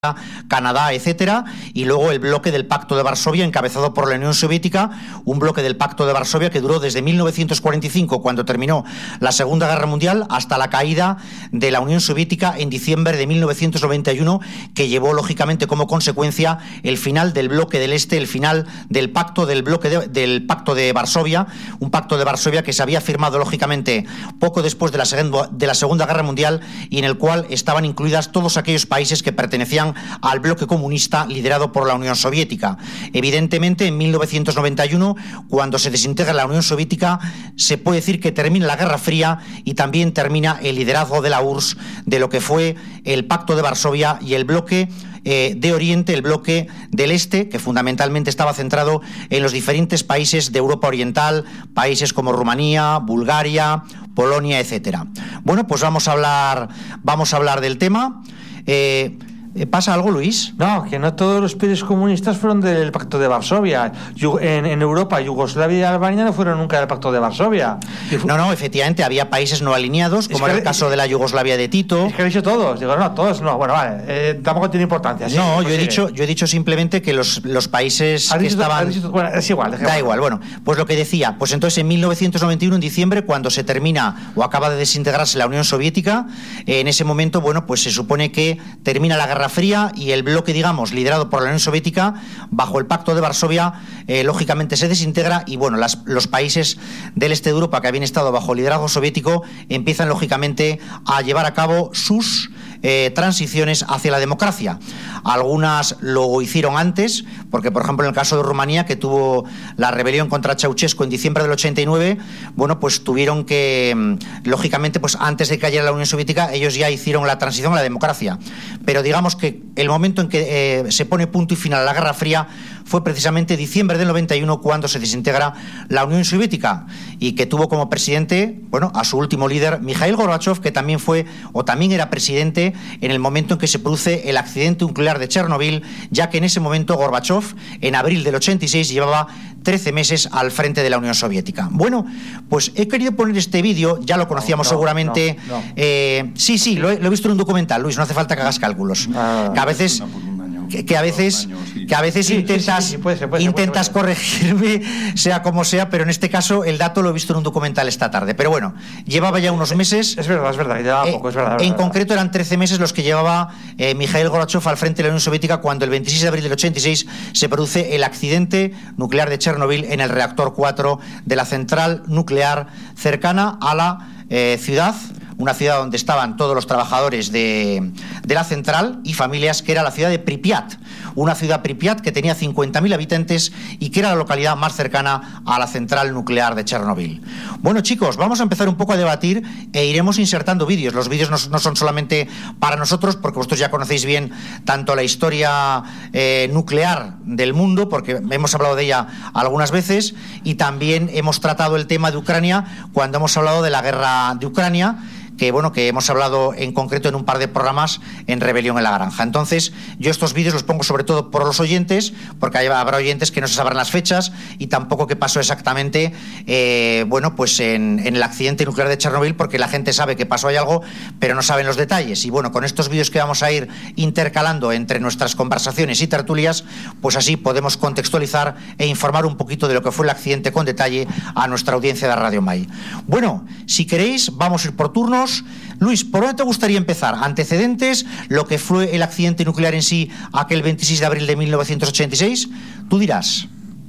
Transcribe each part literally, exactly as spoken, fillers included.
Canadá, etcétera, y luego el bloque del Pacto de Varsovia encabezado por la Unión Soviética, un bloque del Pacto de Varsovia que duró desde mil novecientos cuarenta y cinco, cuando terminó la Segunda Guerra Mundial, hasta la caída de la Unión Soviética en diciembre de mil novecientos noventa y uno, que llevó lógicamente como consecuencia el final del bloque del Este, el final del pacto del bloque de, del Pacto de Varsovia, un Pacto de Varsovia que se había firmado lógicamente poco después de la, de la Segunda Guerra Mundial, y en el cual estaban incluidas todos aquellos países que pertenecían al bloque comunista liderado por la Unión Soviética. Evidentemente, en mil novecientos noventa y uno, cuando se desintegra la Unión Soviética, se puede decir que termina la Guerra Fría y también termina el liderazgo de la U R S S de lo que fue el Pacto de Varsovia y el bloque eh, de Oriente, el bloque del Este, que fundamentalmente estaba centrado en los diferentes países de Europa Oriental, países como Rumanía, Bulgaria, Polonia, etcétera. Bueno, pues vamos a hablar, vamos a hablar del tema. Eh, ¿Pasa algo, Luis? No, que no todos los países comunistas fueron del Pacto de Varsovia. En, en Europa, Yugoslavia y Albania no fueron nunca del Pacto de Varsovia. No, no, efectivamente, había países no alineados, como era el caso de la Yugoslavia de Tito. Es que he dicho todos. Digo, no, todos no. Bueno, vale, eh, tampoco tiene importancia. ¿Sí? No, pues yo he, sigue. dicho, yo he dicho simplemente que los, los países que dicho, estaban... Dicho, bueno, es igual. Da igual, bueno, pues lo que decía, pues entonces en mil novecientos noventa y uno, en diciembre, cuando se termina o acaba de desintegrarse la Unión Soviética, eh, en ese momento, bueno, pues se supone que termina la Guerra Fría y el El bloque, digamos, liderado por la Unión Soviética, bajo el Pacto de Varsovia, eh, lógicamente se desintegra y, bueno, las, los países del este de Europa que habían estado bajo liderazgo soviético empiezan, lógicamente, a llevar a cabo sus eh, transiciones hacia la democracia. Algunas lo hicieron antes, porque, por ejemplo, en el caso de Rumanía, que tuvo la rebelión contra Ceausescu en diciembre del ochenta y nueve, bueno, pues tuvieron que, lógicamente, pues antes de que cayera la Unión Soviética, ellos ya hicieron la transición a la democracia. Pero digamos que el momento en que eh, se pone punto y final a la Guerra Fría fue precisamente diciembre del noventa y uno, cuando se desintegra la Unión Soviética, y que tuvo como presidente, bueno, a su último líder, Mikhail Gorbachev, que también fue o también era presidente en el momento en que se produce el accidente nuclear de Chernobyl, ya que en ese momento Gorbachev, en abril del ochenta y seis, llevaba trece meses al frente de la Unión Soviética. Bueno, pues he querido poner este vídeo, ya lo conocíamos no, no, seguramente. No, no. Eh, sí, sí, lo he, lo he visto en un documental, Luis, no hace falta que hagas cálculos. Ah, que a veces... Que, que a veces, que a veces sí, intentas, sí, sí, sí, puede ser, puede ser, intentas puede ser. corregirme, sea como sea, pero en este caso el dato lo he visto en un documental esta tarde. Pero bueno, llevaba ya unos meses. Es verdad, es verdad, llevaba eh, poco, es verdad. Es en verdad. concreto eran trece meses los que llevaba eh, Mikhail Gorbachev al frente de la Unión Soviética, cuando el veintiséis de abril del ochenta y seis se produce el accidente nuclear de Chernobyl en el reactor cuatro de la central nuclear cercana a la eh, ciudad. Una ciudad donde estaban todos los trabajadores de, de la central y familias, que era la ciudad de Pripyat, una ciudad Pripyat que tenía cincuenta mil habitantes y que era la localidad más cercana a la central nuclear de Chernobyl. Bueno, chicos, vamos a empezar un poco a debatir e iremos insertando vídeos. Los vídeos no, no son solamente para nosotros, porque vosotros ya conocéis bien tanto la historia eh, nuclear del mundo, porque hemos hablado de ella algunas veces, y también hemos tratado el tema de Ucrania cuando hemos hablado de la guerra de Ucrania, que bueno, que hemos hablado en concreto en un par de programas en Rebelión en la Granja. Entonces, yo estos vídeos los pongo sobre todo por los oyentes, porque habrá oyentes que no se sabrán las fechas y tampoco qué pasó exactamente, eh, bueno, pues en, en el accidente nuclear de Chernobyl, porque la gente sabe que pasó ahí algo, pero no saben los detalles. Y bueno, con estos vídeos que vamos a ir intercalando entre nuestras conversaciones y tertulias, pues así podemos contextualizar e informar un poquito de lo que fue el accidente con detalle a nuestra audiencia de Radio Mai. Bueno, si queréis, vamos a ir por turnos. Luis, ¿por dónde te gustaría empezar? ¿Antecedentes? ¿Lo que fue el accidente nuclear en sí aquel veintiséis de abril de mil novecientos ochenta y seis? Tú dirás.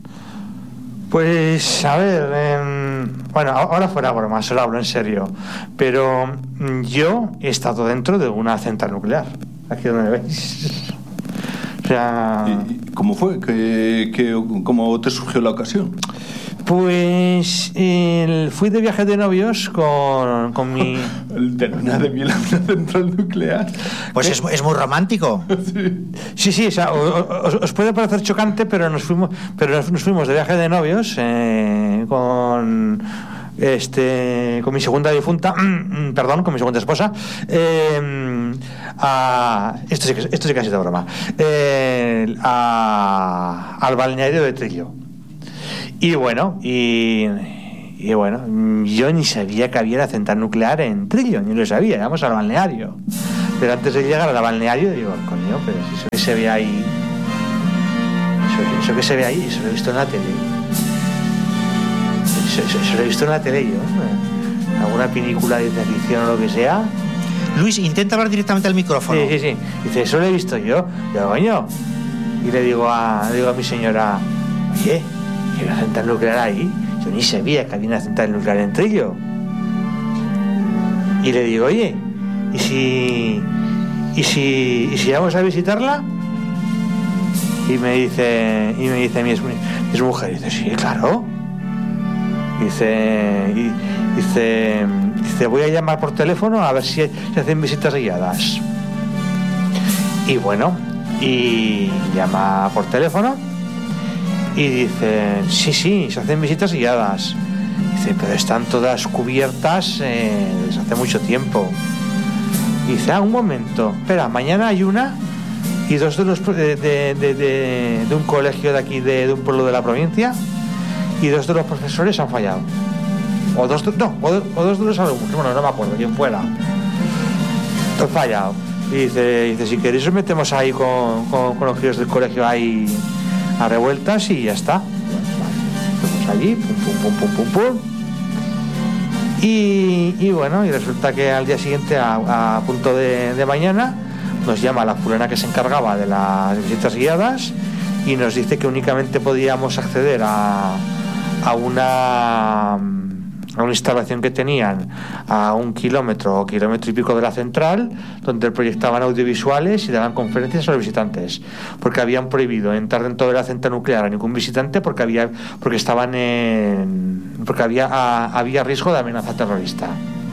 Pues, a ver, eh, bueno, ahora fuera broma, se lo hablo en serio, pero yo he estado dentro de una central nuclear, aquí donde me veis. O sea... ¿Y cómo fue? ¿Qué, qué, ¿Cómo te surgió la ocasión? Pues eh, fui de viaje de novios con, con mi... ¿Terminar de miel a una central nuclear? Pues es, es muy romántico. Sí, sí, sí, o sea, os, os puede parecer chocante, pero nos fuimos, pero nos fuimos de viaje de novios eh, con... Este, con mi segunda difunta, perdón, con mi segunda esposa, eh, a, esto, sí que, esto sí que ha sido broma, eh, a, al balneario de Trillo. Y bueno, y, y bueno, yo ni sabía que había la central nuclear en Trillo, ni lo sabía, íbamos al balneario. Pero antes de llegar al balneario, digo, coño, pero si eso que se ve ahí, eso, eso que se ve ahí, eso lo he visto en la tele. Eso, eso, eso lo he visto en la tele yo, ¿no? Alguna película de ficción o lo que sea. Luis, intenta hablar directamente al micrófono. Sí, sí, sí. Dice, eso lo he visto yo. Yo, coño. Y le digo a, le digo a mi señora, oye, ¿hay una central nuclear ahí? Yo ni sabía que había una central nuclear en Trillo. Y le digo, oye, ¿y si, y si, y si vamos a visitarla? Y me dice, y me dice mi, mi mujer, dice, sí, claro. Dice, y, dice, dice, voy a llamar por teléfono a ver si se hacen visitas guiadas. Y bueno, y llama por teléfono y dice, sí, sí, se hacen visitas guiadas. Dice, pero están todas cubiertas eh, desde hace mucho tiempo. Y dice, ah, un momento, espera, mañana hay una y dos de los de, de, de, de, de un colegio de aquí, de, de un pueblo de la provincia, y dos de los profesores han fallado. O dos, no, o, do, o dos de los alumnos, bueno, no me acuerdo quién fuera. Han fallado. Y dice, dice, si queréis os metemos ahí con, con, con los críos del colegio ahí a revueltas y ya está. Vamos allí, pum, pum, pum, pum, pum, pum. Y, y bueno, y resulta que al día siguiente, a, a punto de, de mañana, nos llama la fulana que se encargaba de las visitas guiadas y nos dice que únicamente podíamos acceder a, a una... a una instalación que tenían a un kilómetro o kilómetro y pico de la central, donde proyectaban audiovisuales y daban conferencias a los visitantes, porque habían prohibido entrar dentro de la central nuclear a ningún visitante porque había porque estaban en porque había a, había riesgo de amenaza terrorista.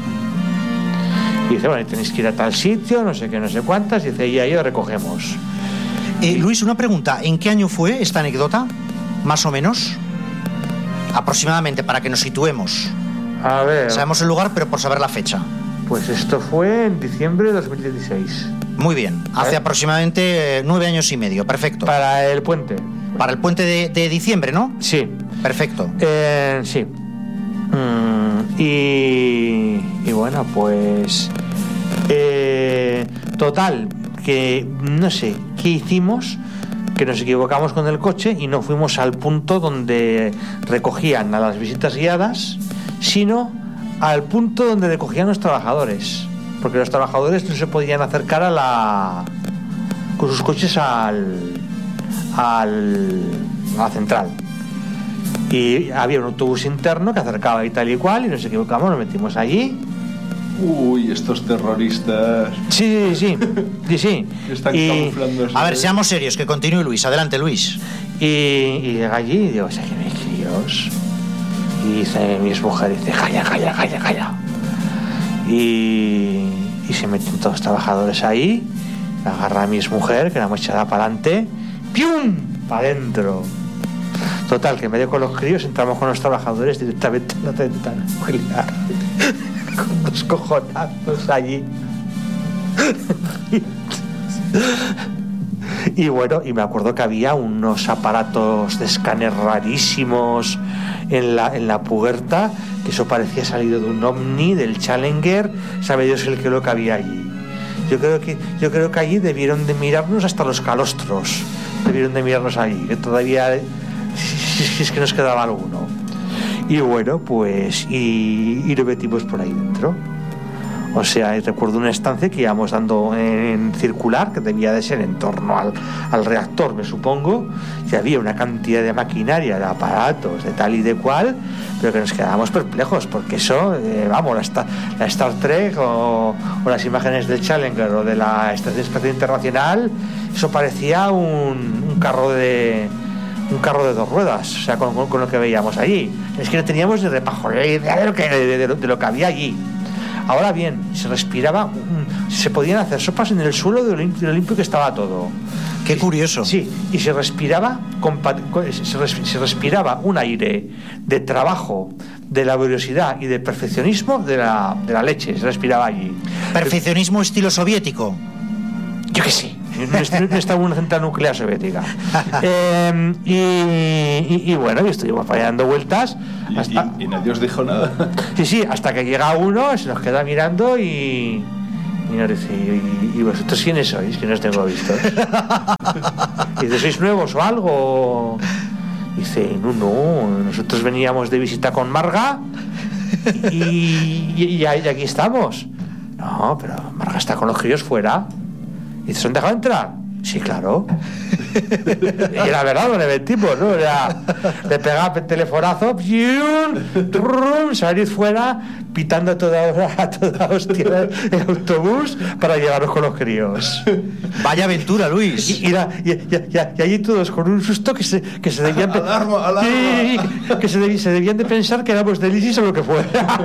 Y dice, bueno, tenéis que ir a tal sitio, no sé qué, no sé cuántas, y dice, y ahí os recogemos. Eh, Luis, una pregunta, ¿en qué año fue esta anécdota? Más o menos, aproximadamente, para que nos situemos. A ver. Sabemos el lugar, pero por saber la fecha. Pues esto fue en diciembre de dos mil dieciséis. Muy bien, hace ¿Eh? aproximadamente eh, nueve años y medio, perfecto. Para el puente. Para el puente de, de diciembre, ¿no? Sí. Perfecto. Eh, sí. Mm, y, y bueno, pues... Eh, total, que no sé qué hicimos, que nos equivocamos con el coche y no fuimos al punto donde recogían a las visitas guiadas, sino al punto donde recogían los trabajadores, porque los trabajadores no se podían acercar a la con sus coches al, al a la central, y había un autobús interno que acercaba y tal y cual, y nos equivocamos, nos metimos allí. Uy, estos terroristas. Sí, sí, sí, sí. Están y, camuflándose. A ver, seamos serios, que continúe Luis. Adelante, Luis. Y, y llega allí y digo, ¿sé que me críos? Y dice mi mujer, dice, calla, calla, calla, calla. Y, y se meten todos los trabajadores ahí, agarra a mi mujer, que la hemos echado para adelante, ¡pium! Para adentro. Total, que en medio con los críos entramos con los trabajadores directamente en la central nuclear. Con dos cojonazos allí. Y bueno, y me acuerdo que había unos aparatos de escáner rarísimos en la, en la puerta, que eso parecía salido de un ovni, del Challenger, sabe Dios el que lo que había allí. Yo creo que, yo creo que allí debieron de mirarnos hasta los calostros, debieron de mirarnos allí, que todavía, si, si es que nos quedaba alguno. Y bueno, pues, y, y lo metimos por ahí dentro. O sea, recuerdo una estancia que íbamos dando en circular, que debía de ser en torno al, al reactor, me supongo, y había una cantidad de maquinaria, de aparatos, de tal y de cual, pero que nos quedábamos perplejos, porque eso, eh, vamos, la, Star, la Star Trek o, o las imágenes del Challenger o de la Estación Espacial Internacional, eso parecía un, un carro de... un carro de dos ruedas, o sea, con, con, con lo que veíamos allí. Es que no teníamos ni repajolera idea de lo que, de, de, de lo que había allí. Ahora bien, se respiraba, se podían hacer sopas en el suelo de lo limpio, de lo limpio que estaba todo. Qué curioso. Sí, y se respiraba, se respiraba un aire de trabajo, de laboriosidad y de perfeccionismo de la, de la leche, se respiraba allí. ¿Perfeccionismo estilo soviético? Yo que sí. No estaba una central nuclear soviética. eh, y, y, y bueno, y estuvimos dando vueltas. Hasta, y, y, y nadie os dijo nada. Sí, sí, hasta que llega uno, se nos queda mirando y, Señores, ¿y, y vosotros quiénes sois? Que no os tengo vistos. Y dice, ¿sois nuevos o algo? Dice, no, no, nosotros veníamos de visita con Marga y, y, y aquí estamos. No, pero Marga está con los críos fuera. Dice, ¿se han dejado entrar? Sí, claro. Y era verdad, no el tipo, ¿no? Era, le pegaba el telefonazo, salir fuera, pitando a toda, a toda hostia el autobús para llevarnos con los críos. Vaya aventura, Luis. Y, y, la, y, y, y, y allí todos con un susto que se, que se debían alarma, alarma. Sí, que se, debí, se debían de pensar que éramos del ISIS o lo que fuera.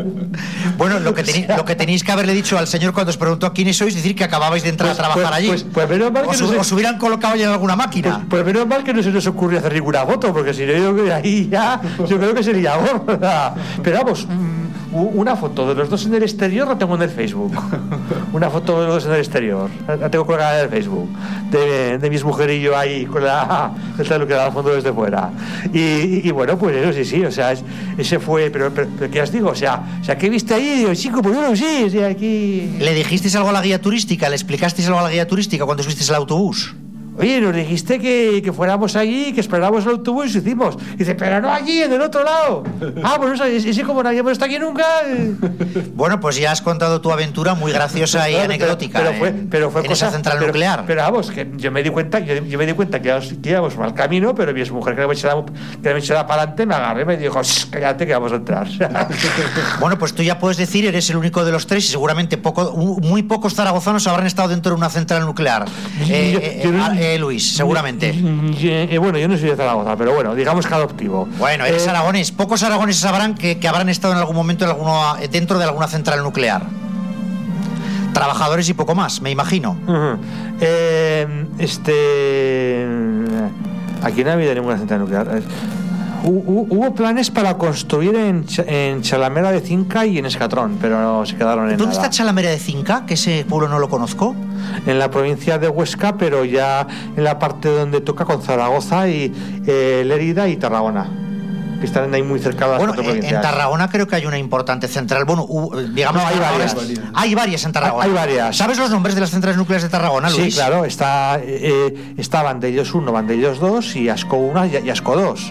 Bueno, lo que, tení, lo que tenéis que haberle dicho al señor cuando os preguntó quiénes sois, decir que acababais de entrar pues, a trabajar pues, allí. Pues, pues menos mal que os, no se... os hubieran colocado ya en alguna máquina. Pues, pues menos mal que no se nos ocurrió hacer ninguna foto, porque si no, yo creo que ahí ya, yo creo que sería gorda. Pero vamos, una foto de los dos en el exterior la tengo en el Facebook. Una foto de los dos en el exterior, la tengo colgada en el Facebook, de, de mis mujerillos ahí con la el que da al fondo desde fuera. Y, y, y bueno, pues eso sí, sí, o sea, ese fue, pero, pero, pero ¿qué os digo? O sea, o sea, ¿qué viste ahí? Digo, chico, pues bueno, sí, o sea, aquí... ¿Le dijisteis algo a la guía turística? ¿Le explicasteis algo a la guía turística cuando subisteis al autobús? Oye, nos dijiste que, que fuéramos allí, que esperáramos el autobús y hicimos. Y dice, pero no allí, en el otro lado. Ah, pues ese sí, como no habíamos estado aquí nunca. Bueno, pues ya has contado tu aventura muy graciosa y claro, anecdótica. Pero, pero fue, pero fue en cosa, esa central pero, nuclear. Pero vamos, que yo me di cuenta, yo, yo me di cuenta que, que íbamos mal camino, pero mi mujer que me echaba, que me echaba para adelante me agarré y me dijo, cállate que vamos a entrar. Bueno, pues tú ya puedes decir, eres el único de los tres y seguramente poco, muy pocos zaragozanos habrán estado dentro de una central nuclear. Eh, yo, eh, yo no, eh, Luis, seguramente. Eh, bueno, yo no soy de Zaragoza, pero bueno, digamos que adoptivo. Bueno, eres eh, aragonés. Pocos aragoneses sabrán que, que habrán estado en algún momento en alguno, dentro de alguna central nuclear. Trabajadores y poco más, me imagino. Uh-huh. eh, este... Aquí no ha habido ninguna central nuclear. Hubo planes para construir en, Ch- en Chalamera de Cinca y en Escatrón, pero no se quedaron en ¿Dónde nada. está Chalamera de Cinca? Que ese pueblo no lo conozco. En la provincia de Huesca, pero ya en la parte donde toca con Zaragoza y eh, Lérida y Tarragona, que están ahí muy cerca de las bueno, cuatro provincias. En Tarragona creo que hay una importante central. Bueno, uh, digamos, no, hay varias. Hay varias en Tarragona. Hay, hay varias. ¿Sabes los nombres de las centrales nucleares de Tarragona, Luis? Sí, claro. Está, eh, está Vandellós uno, Vandellós dos y Ascó uno y, y Ascó dos.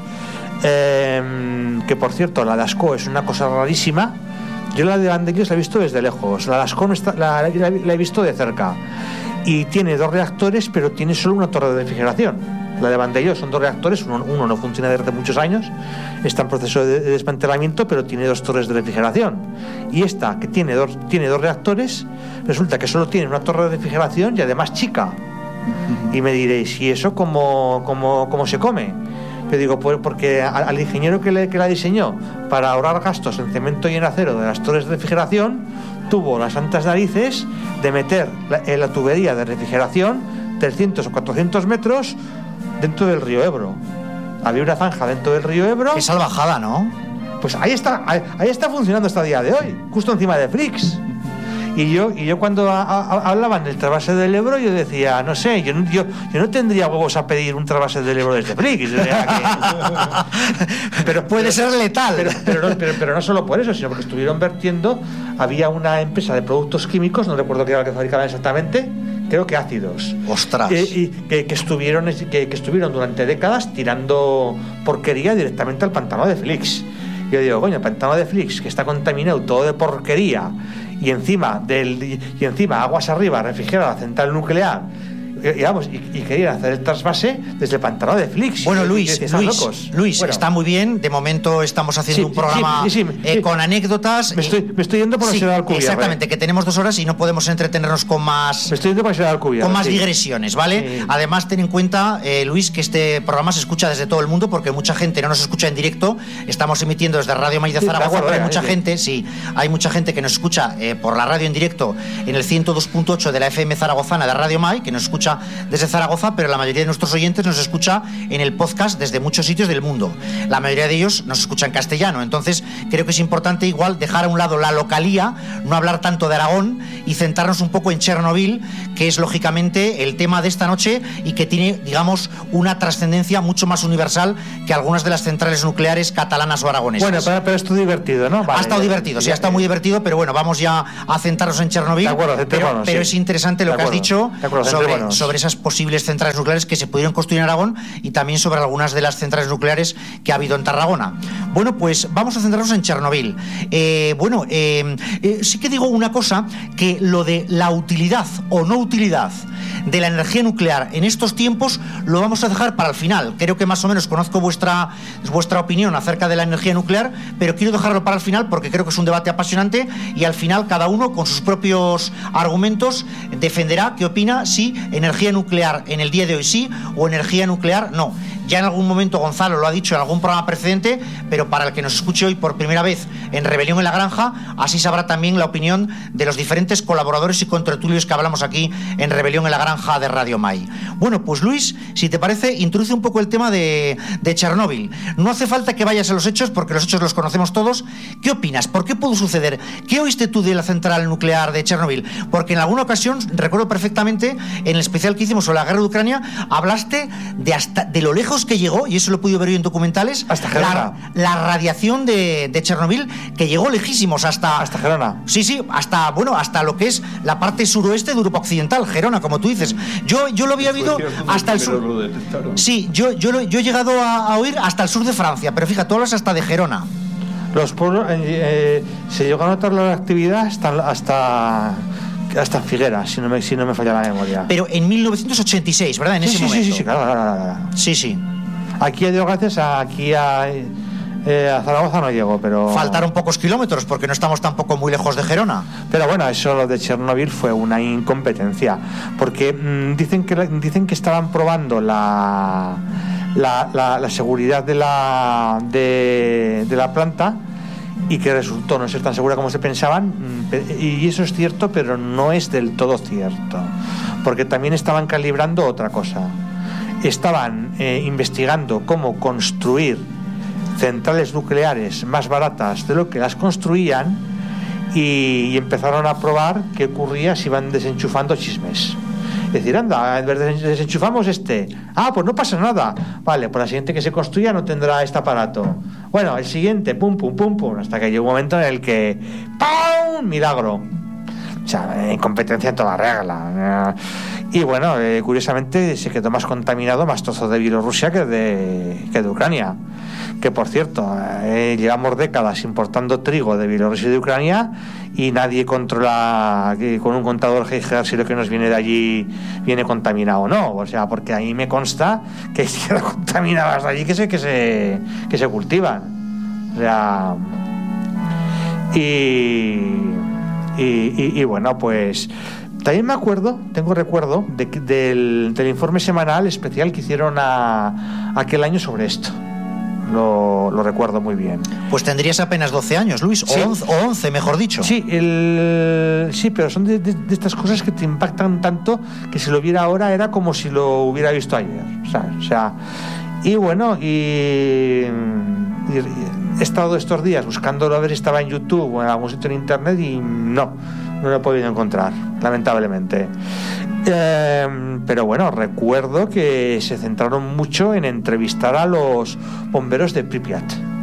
Eh, que por cierto, la de Ascó es una cosa rarísima. Yo la de Vandellós la he visto desde lejos. La de Ascó no está, la, la, la he visto de cerca. Y tiene dos reactores, pero tiene solo una torre de refrigeración. La de Vandellós son dos reactores, uno, uno no funciona desde hace muchos años, está en proceso de, de desmantelamiento, pero tiene dos torres de refrigeración. Y esta, que tiene dos, tiene dos reactores, resulta que solo tiene una torre de refrigeración y además chica. Y me diréis, ¿y eso cómo, cómo, cómo se come? Yo digo, pues porque al, al ingeniero que, le, que la diseñó para ahorrar gastos en cemento y en acero de las torres de refrigeración, tuvo las santas narices de meter la, en la tubería de refrigeración trescientos o cuatrocientos metros dentro del río Ebro. Había una zanja dentro del río Ebro. Qué salvajada, ¿no? Pues ahí está, ahí, ahí está funcionando hasta el día de hoy, justo encima de Flix. Y yo, y yo cuando a, a, hablaban del trasvase del Ebro, yo decía, no sé, yo, yo, yo no tendría huevos a pedir un trasvase del Ebro desde Flix. O sea que... pero puede ser letal. Pero, pero, no, pero, pero no solo por eso, sino porque estuvieron vertiendo, había una empresa de productos químicos, no recuerdo qué era lo que fabricaban exactamente, creo que ácidos. Ostras. Eh, y que, que, estuvieron, que, que estuvieron durante décadas tirando porquería directamente al pantano de Flix. Yo digo, coño, el pantano de Flix, que está contaminado todo de porquería, y encima del y encima aguas arriba refrigera la central nuclear, y, vamos, y, y querían hacer el trasvase desde el pantano de Flix. Bueno, y, Luis, y, y Luis, locos. Luis bueno. Está muy bien. De momento estamos haciendo sí, un programa sí, sí, sí, eh, sí. con anécdotas. Me estoy, me estoy yendo por la sí, ciudad de Alcubierre. Exactamente, que tenemos dos horas y no podemos entretenernos con más. Me estoy yendo por la ciudad de Alcubierre. Con más sí. digresiones, ¿vale? Sí. Además, ten en cuenta, eh, Luis, que este programa se escucha desde todo el mundo porque mucha gente no nos escucha en directo. Estamos emitiendo desde Radio Maíz de Zaragoza, sí, acuerdo, pero hay mucha sí. gente, sí, hay mucha gente que nos escucha eh, por la radio en directo en el ciento dos punto ocho de la F M zaragozana de Radio Mai, que nos escucha escucha desde Zaragoza, pero la mayoría de nuestros oyentes nos escucha en el podcast desde muchos sitios del mundo. La mayoría de ellos nos escucha en castellano, entonces creo que es importante igual dejar a un lado la localía, no hablar tanto de Aragón y centrarnos un poco en Chernobyl, que es lógicamente el tema de esta noche y que tiene, digamos, una trascendencia mucho más universal que algunas de las centrales nucleares catalanas o aragonesas. Bueno, pero, pero esto divertido, ¿no? Vale, ha estado divertido, sí, ha estado muy divertido, pero bueno, vamos ya a centrarnos en Chernobyl. De acuerdo, pero, pero sí. Es interesante lo que has dicho acuerdo, sobre, sobre esas posibles centrales nucleares que se pudieron construir en Aragón y también sobre algunas de las centrales nucleares que ha habido en Tarragona. Bueno, pues vamos a centrarnos en Chernobyl. Eh, bueno, eh, eh, sí que digo una cosa, que lo de la utilidad o no utilidad de la energía nuclear en estos tiempos lo vamos a dejar para el final. Creo que más o menos conozco vuestra, vuestra opinión acerca de la energía nuclear, pero quiero dejarlo para el final porque creo que es un debate apasionante y al final cada uno con sus propios argumentos defenderá qué opina, si energía nuclear en el día de hoy sí o energía nuclear no. Ya en algún momento Gonzalo lo ha dicho en algún programa precedente, pero para el que nos escuche hoy por primera vez en Rebelión en la Granja, así sabrá también la opinión de los diferentes colaboradores y contertulios que hablamos aquí en Rebelión en la Granja de Radio Mai. Bueno, pues Luis, si te parece, introduce un poco el tema de, de Chernobyl. No hace falta que vayas a los hechos, porque los hechos los conocemos todos. ¿Qué opinas? ¿Por qué pudo suceder? ¿Qué oíste tú de la central nuclear de Chernobyl? Porque en alguna ocasión, recuerdo perfectamente, en el especial que hicimos sobre la guerra de Ucrania, hablaste de, hasta, de lo lejos que llegó, y eso lo he podido ver yo en documentales, hasta Gerona. La, la radiación de, de Chernobyl, que llegó lejísimos hasta... Hasta Gerona. Sí, sí, hasta, bueno, hasta lo que es la parte suroeste de Europa Occidental, Gerona, como tú dices. Yo, yo lo había oído hasta el sur. Sí, yo, yo, lo, yo he llegado a, a oír hasta el sur de Francia, pero fíjate, tú hablas hasta de Gerona. Los pueblos, eh, eh, se llegó a notar la actividad hasta... hasta... hasta Figueras, si no me, si no me falla la memoria. Pero en mil novecientos ochenta y seis, ¿verdad? En sí, ese sí, momento. Sí, sí, sí, claro, claro, claro. Sí, sí. Aquí dio gracias a, aquí a, eh, a Zaragoza no llegó, pero... Faltaron pocos kilómetros, porque no estamos tampoco muy lejos de Gerona. Pero bueno, eso lo de Chernobyl fue una incompetencia, porque mmm, dicen, que, dicen que estaban probando la, la, la, la seguridad de la, de, de la planta, y que resultó no ser tan segura como se pensaban, y eso es cierto, pero no es del todo cierto, porque también estaban calibrando otra cosa. Estaban eh, investigando cómo construir centrales nucleares más baratas de lo que las construían, y, y empezaron a probar qué ocurría si iban desenchufando chismes. Es decir, anda, desenchufamos este. Ah, pues no pasa nada. Vale, pues la siguiente que se construya no tendrá este aparato. Bueno, el siguiente, pum, pum, pum, pum. Hasta que llegó un momento en el que ¡pum! Milagro. O sea, incompetencia en toda regla. Y bueno, eh, curiosamente se quedó más contaminado, más trozo de Bielorrusia que de, que de Ucrania. Que por cierto, eh, llevamos décadas importando trigo de Bielorrusia y de Ucrania, y nadie controla que con un contador Geiger si lo que nos viene de allí viene contaminado o no. O sea, porque a mí me consta que hay tierras contaminadas de allí que se, que se, que se cultivan. O sea, y, y, y, y bueno, pues también me acuerdo, tengo recuerdo de, del, del informe semanal especial que hicieron a, aquel año sobre esto. Lo, lo recuerdo muy bien. Pues tendrías apenas doce años, Luis, sí. o, once, o once, mejor dicho. Sí, el, sí, pero son de, de, de estas cosas que te impactan tanto que si lo viera ahora era como si lo hubiera visto ayer, ¿sabes? O sea, y bueno, y, y he estado estos días buscándolo a ver si estaba en YouTube o en algún sitio en internet, y no, no lo he podido encontrar, lamentablemente. Eh, pero bueno, recuerdo que se centraron mucho en entrevistar a los bomberos de Pripyat,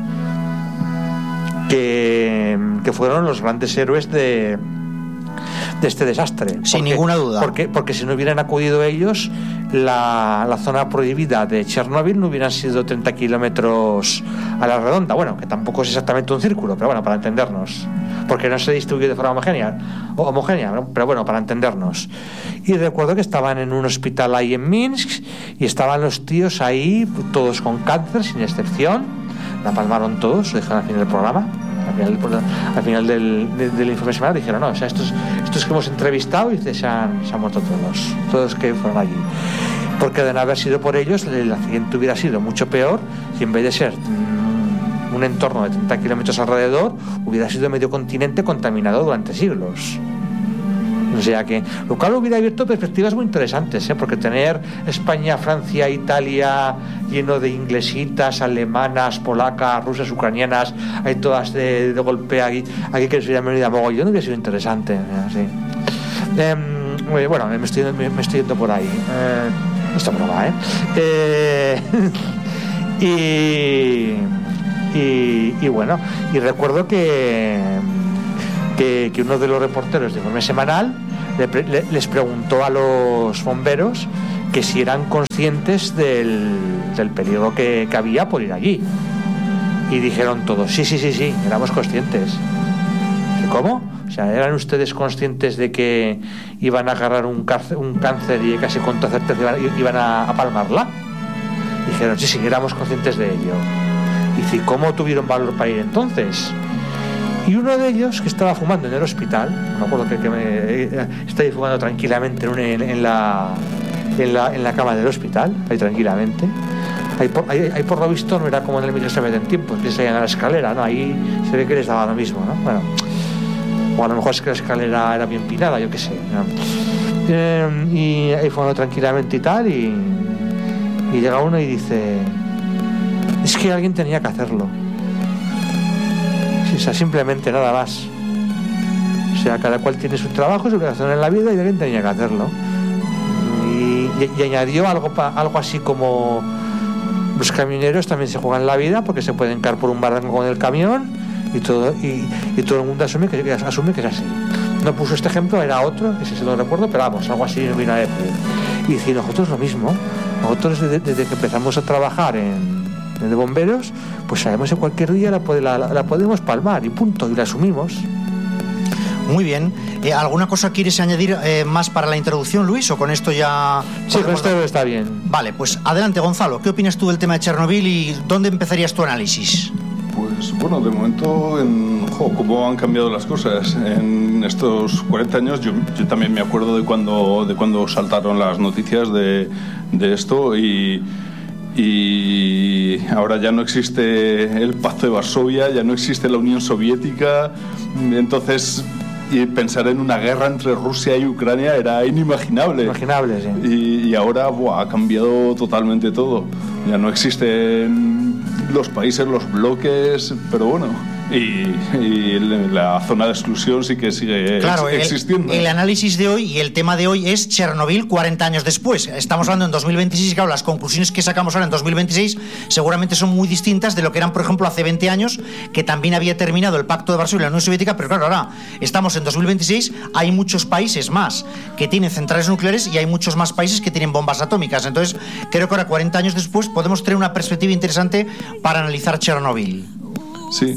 que, que fueron los grandes héroes de, de este desastre. Sin porque, ninguna duda. Porque, porque si no hubieran acudido ellos, la, la zona prohibida de Chernobyl no hubieran sido treinta kilómetros a la redonda. Bueno, que tampoco es exactamente un círculo, pero bueno, para entendernos, porque no se distribuye de forma homogénea, homogénea, pero bueno, para entendernos. Y recuerdo que estaban en un hospital ahí en Minsk, y estaban los tíos ahí, todos con cáncer, sin excepción. La palmaron todos, lo dijeron al final del programa. Al final, al final del, del, del informe semanal dijeron, no, o sea, estos, estos que hemos entrevistado, y se han, se han muerto todos, todos que fueron allí. Porque de no haber sido por ellos, el accidente hubiera sido mucho peor, y en vez de ser mmm, un entorno de treinta kilómetros alrededor, hubiera sido medio continente contaminado durante siglos. O sea que, lo cual hubiera abierto perspectivas muy interesantes, ¿eh? Porque tener España, Francia, Italia lleno de inglesitas, alemanas, polacas, rusas, ucranianas, hay todas de, de golpe aquí, aquí que se llama de mogollón, hubiera sido interesante, ¿eh? Sí. Eh, bueno, me estoy, me, me estoy yendo por ahí. Eh, esta broma, ¿eh? eh y, y, y bueno, y recuerdo que, que, que uno de los reporteros de Informe Semanal le, le, les preguntó a los bomberos que si eran conscientes del, del peligro que, que había por ir allí. Y dijeron todos, sí, sí, sí, sí, éramos conscientes. ¿Cómo? O sea, ¿eran ustedes conscientes de que iban a agarrar un cáncer, un cáncer y casi con toda certeza iban, iban a, a palmarla? Dijeron, sí, sí, éramos conscientes de ello. Y dice, ¿cómo tuvieron valor para ir entonces? Y uno de ellos, que estaba fumando en el hospital, me acuerdo que, que me, eh, estaba fumando tranquilamente en, una, en, en, la, en, la, en la cama del hospital, ahí tranquilamente. Ahí por, ahí, ahí por lo visto no era como en el Miguel Sáenz en tiempo, que se iban a la escalera, ¿no? Ahí se ve que les daba lo mismo, ¿no? Bueno, o a lo mejor es que la escalera era bien pinada, yo qué sé, ¿no? Eh, y ahí fumando tranquilamente y tal, y, y llega uno y dice, es que alguien tenía que hacerlo. O sea, simplemente nada más. O sea, cada cual tiene su trabajo, su obligación en la vida y alguien tenía que hacerlo. Y, y, y añadió algo, pa, algo así como los camioneros también se juegan la vida porque se pueden caer por un barranco con el camión y todo, y, y todo el mundo asume que, asume que es así. No puso este ejemplo, era otro, ese se lo recuerdo, pero vamos, algo así no vino a decir. Y decir, nosotros lo mismo. Nosotros desde, desde que empezamos a trabajar en de bomberos, pues sabemos que cualquier día la, la, la podemos palmar y punto, y la asumimos. Muy bien. Eh, ¿Alguna cosa quieres añadir eh, más para la introducción, Luis, o con esto ya...? Sí, con esto está bien. Vale, pues adelante, Gonzalo. ¿Qué opinas tú del tema de Chernobyl y dónde empezarías tu análisis? Pues bueno, de momento, en, jo, cómo han cambiado las cosas en estos cuarenta años. Yo, yo también me acuerdo de cuando, de cuando saltaron las noticias de, de esto y... y ahora ya no existe el Pacto de Varsovia, ya no existe la Unión Soviética, entonces y pensar en una guerra entre Rusia y Ucrania era inimaginable. Inimaginable, sí. Y, y ahora buah, ha cambiado totalmente todo. Ya no existen los países, los bloques, pero bueno... Y, y la zona de exclusión sí que sigue claro, ex- existiendo. El, el análisis de hoy y el tema de hoy es Chernobyl cuarenta años después. Estamos hablando en dos mil veintiséis y claro, las conclusiones que sacamos ahora en dos mil veintiséis seguramente son muy distintas de lo que eran, por ejemplo, hace veinte años, que también había terminado el Pacto de Varsovia y la Unión Soviética, pero claro, ahora estamos en dos mil veintiséis, hay muchos países más que tienen centrales nucleares y hay muchos más países que tienen bombas atómicas. Entonces, creo que ahora, cuarenta años después, podemos tener una perspectiva interesante para analizar Chernobyl. Sí,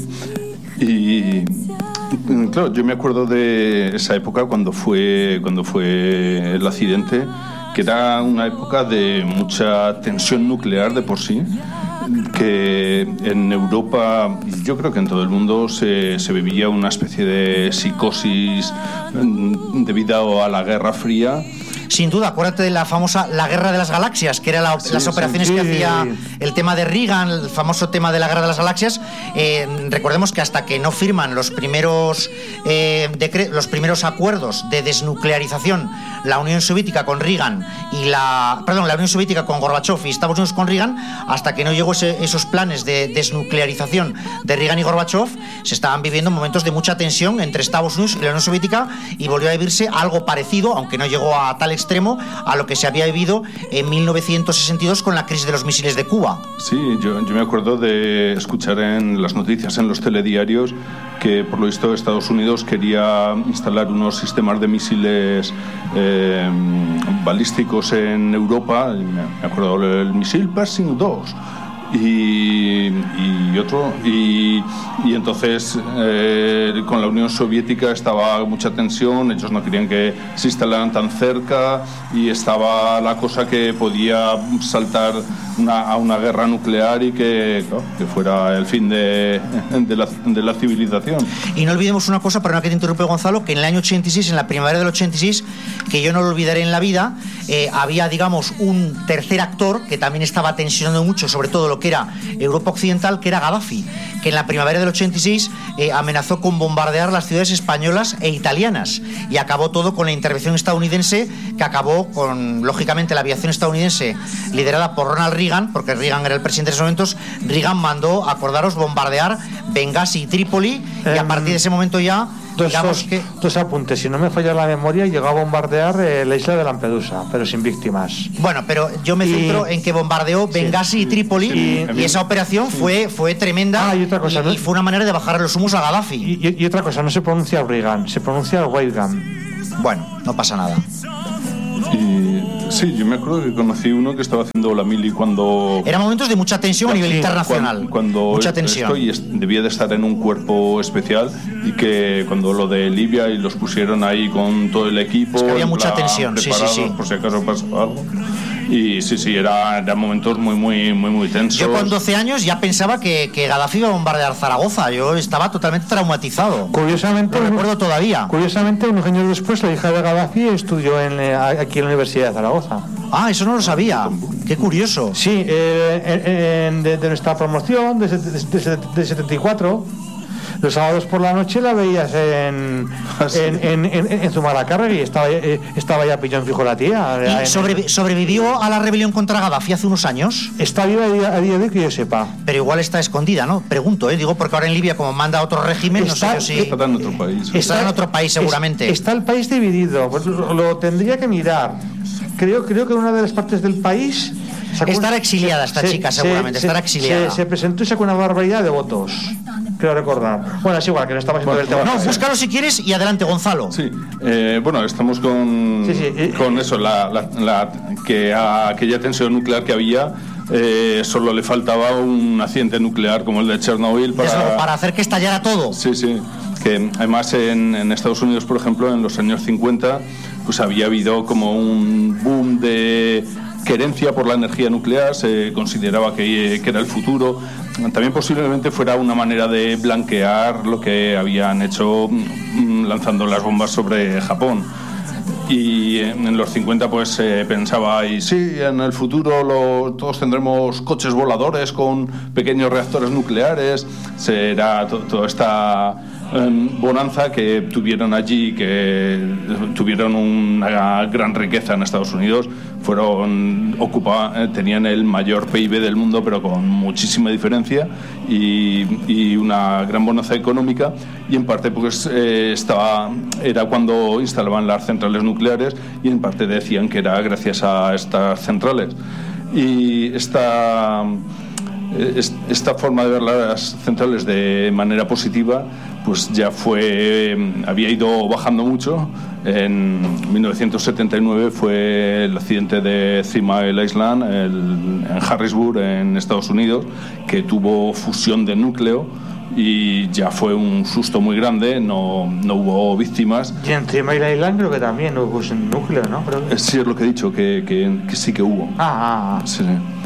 y claro, yo me acuerdo de esa época cuando fue, cuando fue el accidente, que era una época de mucha tensión nuclear de por sí, que en Europa, yo creo que en todo el mundo, se, se vivía una especie de psicosis debido a la Guerra Fría. Sin duda, acuérdate de la famosa La Guerra de las Galaxias, que eran la, sí, las operaciones sí, que hacía el tema de Reagan, el famoso tema de la Guerra de las Galaxias. Eh, recordemos que hasta que no firman los primeros, eh, decre- los primeros acuerdos de desnuclearización, la Unión Soviética con Reagan y la, perdón, la Unión Soviética con Gorbachev y Estados Unidos con Reagan, hasta que no llegó ese, esos planes de desnuclearización de Reagan y Gorbachev, se estaban viviendo momentos de mucha tensión entre Estados Unidos y la Unión Soviética y volvió a vivirse algo parecido, aunque no llegó a tal extremo, a lo que se había vivido en mil novecientos sesenta y dos con la crisis de los misiles de Cuba. Sí, yo, yo me acuerdo de escuchar en las noticias, en los telediarios, que por lo visto Estados Unidos quería instalar unos sistemas de misiles eh, balísticos en Europa. Me acuerdo del misil Pershing dos y, y otro y, y entonces eh, con la Unión Soviética estaba mucha tensión, ellos no querían que se instalaran tan cerca y estaba la cosa que podía saltar una, a una guerra nuclear y que, claro, que fuera el fin de, de, la, de la civilización. Y no olvidemos una cosa, perdona que te interrumpe, Gonzalo, que en el año ochenta y seis, en la primavera del ochenta y seis, que yo no lo olvidaré en la vida, eh, había, digamos, un tercer actor que también estaba tensionando mucho sobre todo lo lo que era Europa Occidental, que era Gaddafi, que en la primavera del ochenta y seis eh, amenazó con bombardear las ciudades españolas e italianas, y acabó todo con la intervención estadounidense, que acabó con, lógicamente, la aviación estadounidense liderada por Ronald Reagan, porque Reagan era el presidente de esos momentos. Reagan mandó, acordaros, bombardear Benghazi y Trípoli, eh, y a partir de ese momento ya Dos, digamos dos, que... dos apuntes, si no me falla la memoria, llegó a bombardear eh, la isla de Lampedusa, pero sin víctimas. Bueno, pero yo me centro y... en que bombardeó Benghazi sí, y Trípoli, sí, y, y esa operación sí. fue, fue tremenda. Ah, y, otra cosa, y, ¿no? y fue una manera de bajar los humos a Gaddafi. Y, y, y otra cosa, no se pronuncia Reagan, se pronuncia Reagan. Bueno, no pasa nada. Y sí, yo me acuerdo que conocí uno que estaba haciendo la mili cuando... Eran momentos de mucha tensión a nivel sí, internacional. Cuando, cuando mucha tensión. Esto, y es, debía de estar en un cuerpo especial, y que cuando lo de Libia y los pusieron ahí con todo el equipo... Es que había mucha tensión, sí, sí, sí. Por si acaso pasaba algo. Y sí, sí, eran era momentos muy, muy, muy, muy tensos. Yo con doce años ya pensaba que, que Gaddafi iba a bombardear Zaragoza. Yo estaba totalmente traumatizado. Curiosamente, lo recuerdo todavía. Curiosamente, unos años después, la hija de Gaddafi estudió en, aquí en la Universidad de Zaragoza. Ah, eso no lo sabía. Qué curioso. Sí, eh, en, de, de nuestra promoción, de, de, de, de setenta y cuatro... Los sábados por la noche la veías en, ¿sí? en, en, en, en Zumalacárregui, y estaba, eh, estaba ya pillón fijo la tía. ¿Y sobre, sobrevivió a la rebelión contra Gaddafi hace unos años? Está viva a día, a día de hoy que yo sepa. Pero igual está escondida, ¿no? Pregunto, ¿eh? Digo, porque ahora en Libia, como manda otro régimen, está, no sé yo si... Está en otro país. Está, está en otro país, seguramente. Está el país dividido, pues lo, lo tendría que mirar. Creo, creo que en una de las partes del país... Estará exiliada esta se, chica, se, seguramente, se, estará exiliada. Se, se presentó y sacó una barbaridad de votos. Creo recordar. Bueno, es igual, que no estamos bueno, en el tema. No, búscalo si quieres y adelante, Gonzalo. Sí, eh, bueno, estamos con, sí, sí. con eso, la, la, la, que a aquella tensión nuclear que había, eh, solo le faltaba un accidente nuclear como el de Chernobyl para, Eso, para hacer que estallara todo. Sí, sí. Que además en, en Estados Unidos, por ejemplo, en los años cincuenta, pues había habido como un boom de querencia por la energía nuclear, se consideraba que, que era el futuro. También posiblemente fuera una manera de blanquear lo que habían hecho lanzando las bombas sobre Japón. Y en los cincuenta pues se eh, pensaba, y sí, en el futuro lo, todos tendremos coches voladores con pequeños reactores nucleares. Será to, toda esta eh, bonanza que tuvieron allí, que tuvieron una gran riqueza en Estados Unidos. Fueron ocupaban, tenían el mayor P I B del mundo, pero con muchísima diferencia, y, y una gran bonanza económica. Y en parte pues eh, estaba era cuando instalaban las centrales nucleares, y en parte decían que era gracias a estas centrales. Y esta esta forma de ver las centrales de manera positiva pues ya fue había ido bajando mucho. En mil novecientos setenta y nueve fue el accidente de Three Mile Island el, en Harrisburg, en Estados Unidos, que tuvo fusión de núcleo, y ya fue un susto muy grande. No, no hubo víctimas. Y en Three Mile Island creo que también hubo fusión de núcleo, ¿no? Pero... Sí, es lo que he dicho, que, que, que sí que hubo. Ah, ah, ah. Sí.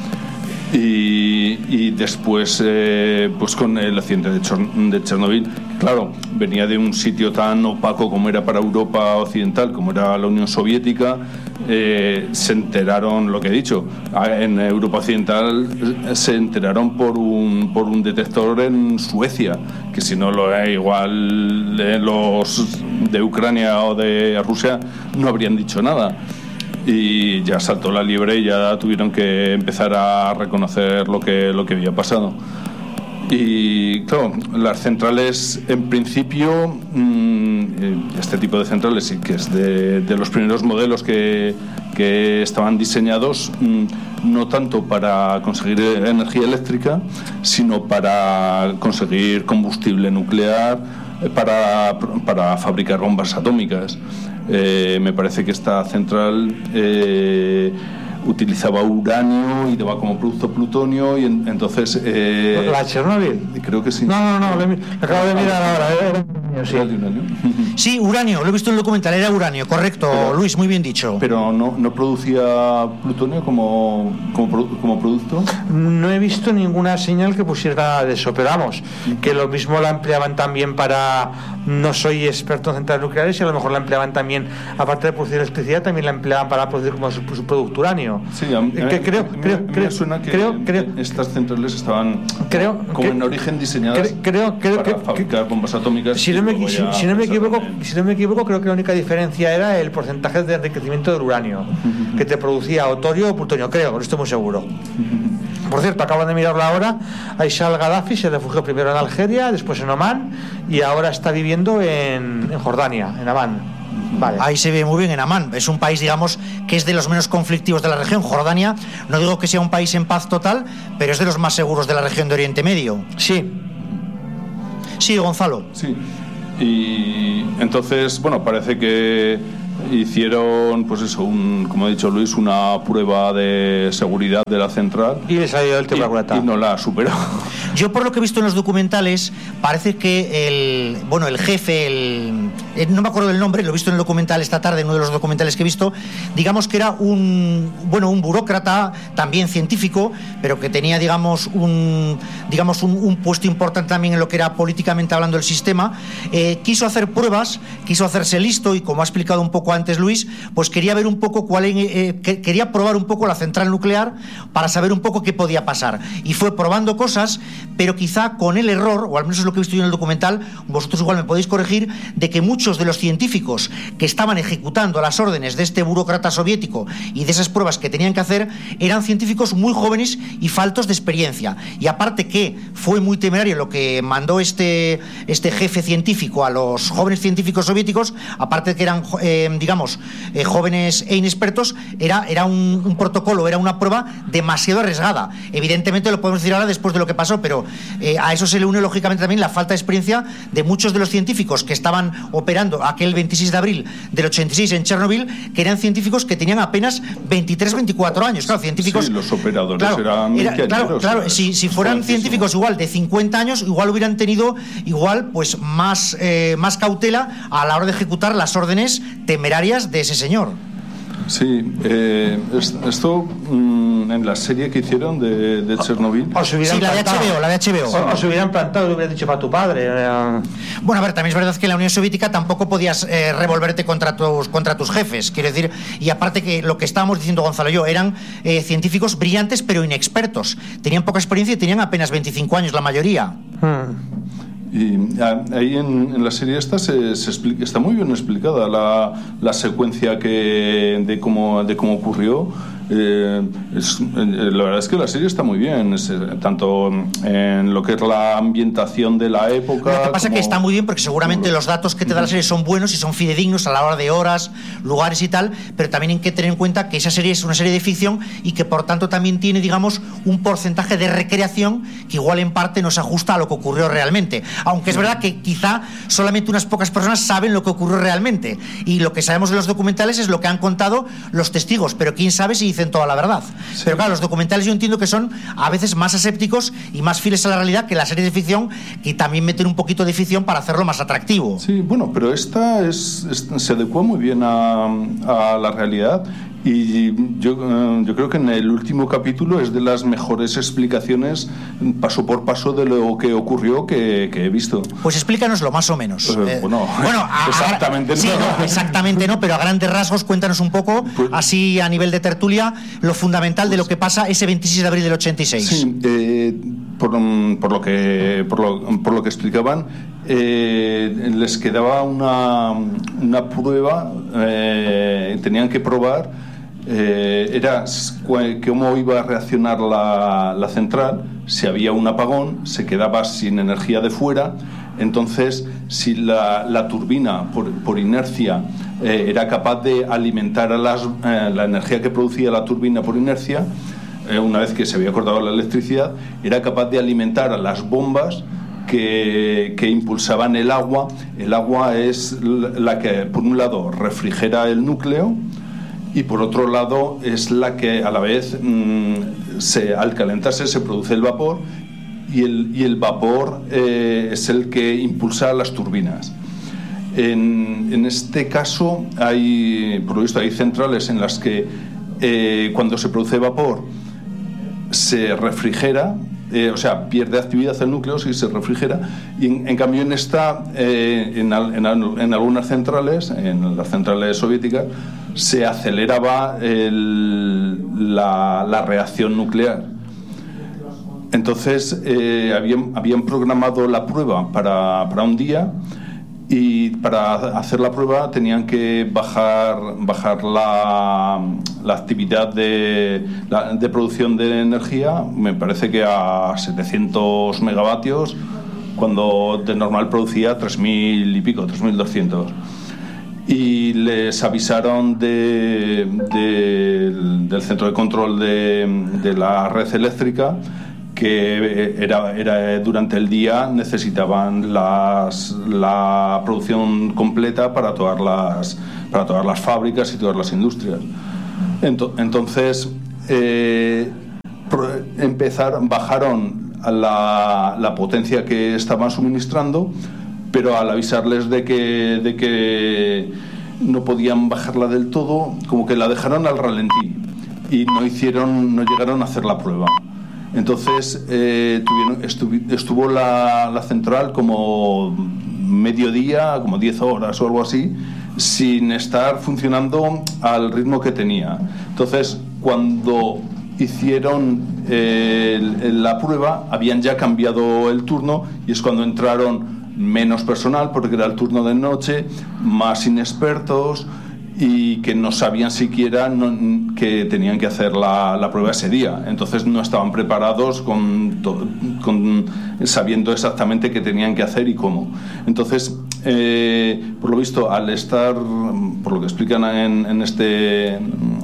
Y, y después, eh, pues con el accidente de, Chor- de Chernobyl, claro, venía de un sitio tan opaco como era para Europa Occidental, como era la Unión Soviética. Eh, se enteraron, lo que he dicho, en Europa Occidental se enteraron por un, por un detector en Suecia, que si no lo es igual de los de Ucrania o de Rusia no habrían dicho nada. Y ya saltó la liebre y ya tuvieron que empezar a reconocer lo que, lo que había pasado. Y claro, las centrales en principio, este tipo de centrales, que es de, de los primeros modelos que, que estaban diseñados, no tanto para conseguir energía eléctrica, sino para conseguir combustible nuclear, para, para fabricar bombas atómicas. Eh, me parece que esta central eh, utilizaba uranio y daba como producto plutonio, y en, entonces... Eh, ¿La Chernobyl? Creo que sí. No, no, no, le, le acabo de mirar ahora. Eh. uranio, sí. Era de uranio. Sí, uranio, lo he visto en el documental, era uranio, correcto, pero, Luis, muy bien dicho. Pero no, no producía plutonio como, como, como producto. No he visto ninguna señal que pusiera de eso, pero vamos, que lo mismo la empleaban también para... No soy experto en centrales nucleares y a lo mejor la empleaban también, aparte de producir electricidad, también la empleaban para producir como su, su producto uranio. Sí, a mí, que creo, me, creo, me creo, suena que creo, creo, estas centrales estaban creo, como creo, en origen diseñadas creo, creo, para creo, fabricar bombas atómicas. Si no, me, si, si, no me equivoco, si no me equivoco, creo que la única diferencia era el porcentaje de enriquecimiento del uranio, uh-huh. que te producía o torio o plutonio, creo, no estoy muy seguro. Uh-huh. Por cierto, acabo de mirarlo ahora. Aisha al-Gaddafi se refugió primero en Algeria, después en Omán y ahora está viviendo en, en Jordania, en Amán. Vale. Ahí se ve muy bien en Amán. Es un país, digamos, que es de los menos conflictivos de la región. Jordania, no digo que sea un país en paz total, pero es de los más seguros de la región de Oriente Medio. Sí. Sí, Gonzalo. Sí. Y entonces, bueno, parece que hicieron, pues eso, un, como ha dicho Luis, una prueba de seguridad de la central. Y le salió el tema y, y no la superó. Yo, por lo que he visto en los documentales, parece que el, bueno, el jefe, el, el, no me acuerdo del nombre, lo he visto en el documental esta tarde, en uno de los documentales que he visto, digamos que era un, bueno, un burócrata, también científico, pero que tenía, digamos, un, digamos, un, un puesto importante también en lo que era políticamente hablando el sistema. Eh, quiso hacer pruebas, quiso hacerse listo y, como ha explicado un poco antes Luis, pues quería ver un poco cuál, eh, que, quería probar un poco la central nuclear para saber un poco qué podía pasar. Y fue probando cosas, pero quizá con el error, o al menos es lo que he visto yo en el documental, vosotros igual me podéis corregir, de que muchos de los científicos que estaban ejecutando las órdenes de este burócrata soviético y de esas pruebas que tenían que hacer eran científicos muy jóvenes y faltos de experiencia. Y aparte que fue muy temerario lo que mandó este, este jefe científico a los jóvenes científicos soviéticos, aparte de que eran, eh, digamos, eh, jóvenes e inexpertos, era, era un, un protocolo, era una prueba demasiado arriesgada. Evidentemente lo podemos decir ahora después de lo que pasó, pero eh, a eso se le une lógicamente también la falta de experiencia de muchos de los científicos que estaban operando aquel veintiséis de abril del ochenta y seis en Chernobyl, que eran científicos que tenían apenas veintitrés, veinticuatro años. Claro, científicos... Sí, los operadores claro, eran... Era, claro, claro, si, si fueran científicos igual de cincuenta años, igual hubieran tenido igual pues más, eh, más cautela a la hora de ejecutar las órdenes temerarias de ese señor. Sí, eh, esto mmm, en la serie que hicieron de, de Chernobyl. Sí, la de H B O, la de H B O. O, os hubieran plantado, lo hubieran dicho para tu padre. Bueno, a ver, también es verdad que en la Unión Soviética tampoco podías eh, revolverte contra tus, contra tus jefes, quiero decir, y aparte que lo que estábamos diciendo Gonzalo y yo, eran eh, científicos brillantes pero inexpertos, tenían poca experiencia y tenían apenas veinticinco años la mayoría. Hmm. Y ahí en, en la serie esta se, se explica, está muy bien explicada la, la secuencia que, de, cómo, de cómo ocurrió. Eh, es, la verdad es que la serie está muy bien, es, tanto en lo que es la ambientación de la época. Lo que pasa es que está muy bien porque seguramente los datos que te da la serie son buenos y son fidedignos a la hora de horas, lugares y tal, pero también hay que tener en cuenta que esa serie es una serie de ficción y que por tanto también tiene, digamos, un porcentaje de recreación que igual en parte no se ajusta a lo que ocurrió realmente, aunque es verdad que quizá solamente unas pocas personas saben lo que ocurrió realmente y lo que sabemos de los documentales es lo que han contado los testigos, pero quién sabe si dicen toda la verdad. Sí. Pero claro, los documentales yo entiendo que son a veces más asépticos y más fieles a la realidad que las series de ficción, que también meten un poquito de ficción para hacerlo más atractivo. Sí, bueno, pero esta es, es se adecua muy bien a, a la realidad. Y yo, yo creo que en el último capítulo es de las mejores explicaciones paso por paso de lo que ocurrió que, que he visto. Pues explícanoslo más o menos. Eh, bueno, bueno a, exactamente a, sí, no. no. Exactamente no, pero a grandes rasgos cuéntanos un poco, pues, así a nivel de tertulia, lo fundamental pues, de lo que pasa ese veintiséis de abril del ochenta y seis. Sí, eh, por, por, lo que, por, lo, por lo que explicaban, eh, les quedaba una, una prueba, eh, tenían que probar. Eh, era cómo iba a reaccionar la, la central si había un apagón, se quedaba sin energía de fuera. Entonces, si la, la turbina por, por inercia eh, era capaz de alimentar a las, eh, la energía que producía la turbina por inercia, eh, una vez que se había cortado la electricidad, era capaz de alimentar a las bombas que, que impulsaban el agua. El agua es la que, por un lado, refrigera el núcleo, y por otro lado es la que a la vez mmm, se, al calentarse se produce el vapor y el, y el vapor eh, es el que impulsa las turbinas. En, en este caso, hay, por lo visto, hay centrales en las que eh, cuando se produce vapor se refrigera, eh, o sea, pierde actividad el núcleo si se refrigera, y en, en cambio en esta, eh, en, en, en algunas centrales, en las centrales soviéticas, se aceleraba el, la, la reacción nuclear. Entonces eh, habían, habían programado la prueba para, para un día, y para hacer la prueba tenían que bajar, bajar la, la actividad de, la, de producción de energía, me parece que a setecientos megavatios, cuando de normal producía tres mil y pico, tres mil doscientos. Y les avisaron de, de, del centro de control de, de la red eléctrica que era, era durante el día necesitaban las, la producción completa para todas las, para todas las fábricas y todas las industrias. Entonces eh, empezaron, bajaron a la, la potencia que estaban suministrando, pero al avisarles de que, de que no podían bajarla del todo, como que la dejaron al ralentí y no hicieron, no llegaron a hacer la prueba. Entonces eh, tuvieron, estuvo, estuvo la, la central como mediodía, como diez horas o algo así, sin estar funcionando al ritmo que tenía. Entonces, cuando hicieron eh, la prueba, habían ya cambiado el turno, y es cuando entraron menos personal, porque era el turno de noche, más inexpertos, y que no sabían siquiera no, que tenían que hacer la, la prueba ese día. Entonces no estaban preparados con, con sabiendo exactamente qué tenían que hacer y cómo. Entonces, eh, por lo visto, al estar, por lo que explican en, en este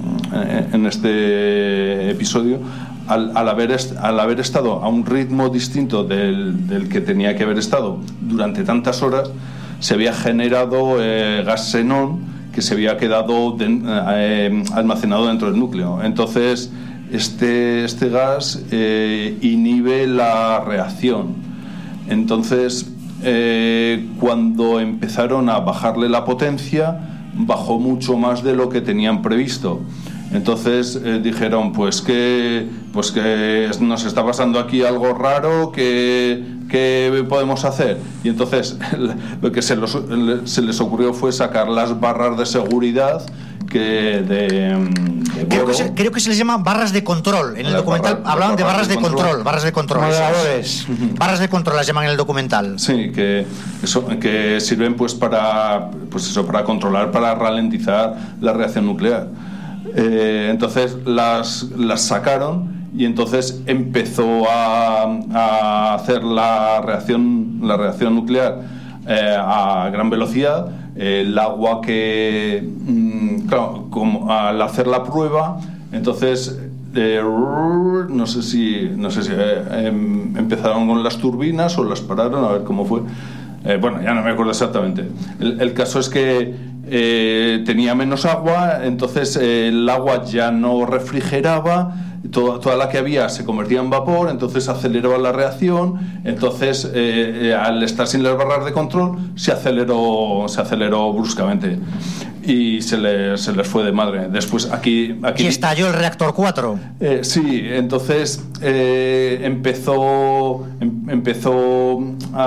en este episodio, al, al, haber est, al haber estado a un ritmo distinto del, del que tenía que haber estado durante tantas horas, se había generado eh, gas xenón que se había quedado de, eh, almacenado dentro del núcleo. Entonces este, este gas eh, inhibe la reacción. Entonces eh, cuando empezaron a bajarle la potencia, bajó mucho más de lo que tenían previsto. Entonces eh, dijeron pues que, pues que nos está pasando aquí algo raro, que, que podemos hacer. Y entonces lo que se, los, se les ocurrió fue sacar las barras de seguridad que de, de creo, que se, creo que se les llama barras de control. En el las documental barras, hablaban de barras de, de control, control, barras de control. Moderadores. Barras de control las llaman en el documental. Sí, que eso, que sirven pues para, pues eso, para controlar, para ralentizar la reacción nuclear. Eh, entonces las, las sacaron, y entonces empezó a, a hacer la reacción, la reacción nuclear eh, a gran velocidad. El agua que, mmm, claro, como al hacer la prueba, entonces eh, no sé si, no sé si eh, eh, empezaron con las turbinas o las pararon, a ver cómo fue. Eh, bueno, ya no me acuerdo exactamente. El, el caso es que Eh, tenía menos agua, entonces eh, el agua ya no refrigeraba, toda, toda la que había se convertía en vapor, entonces aceleraba la reacción. Entonces eh, eh, al estar sin las barras de control se aceleró, se aceleró bruscamente y se les, se les fue de madre. Después aquí, aquí y estalló el reactor cuatro. Eh, sí, entonces eh, empezó em, empezó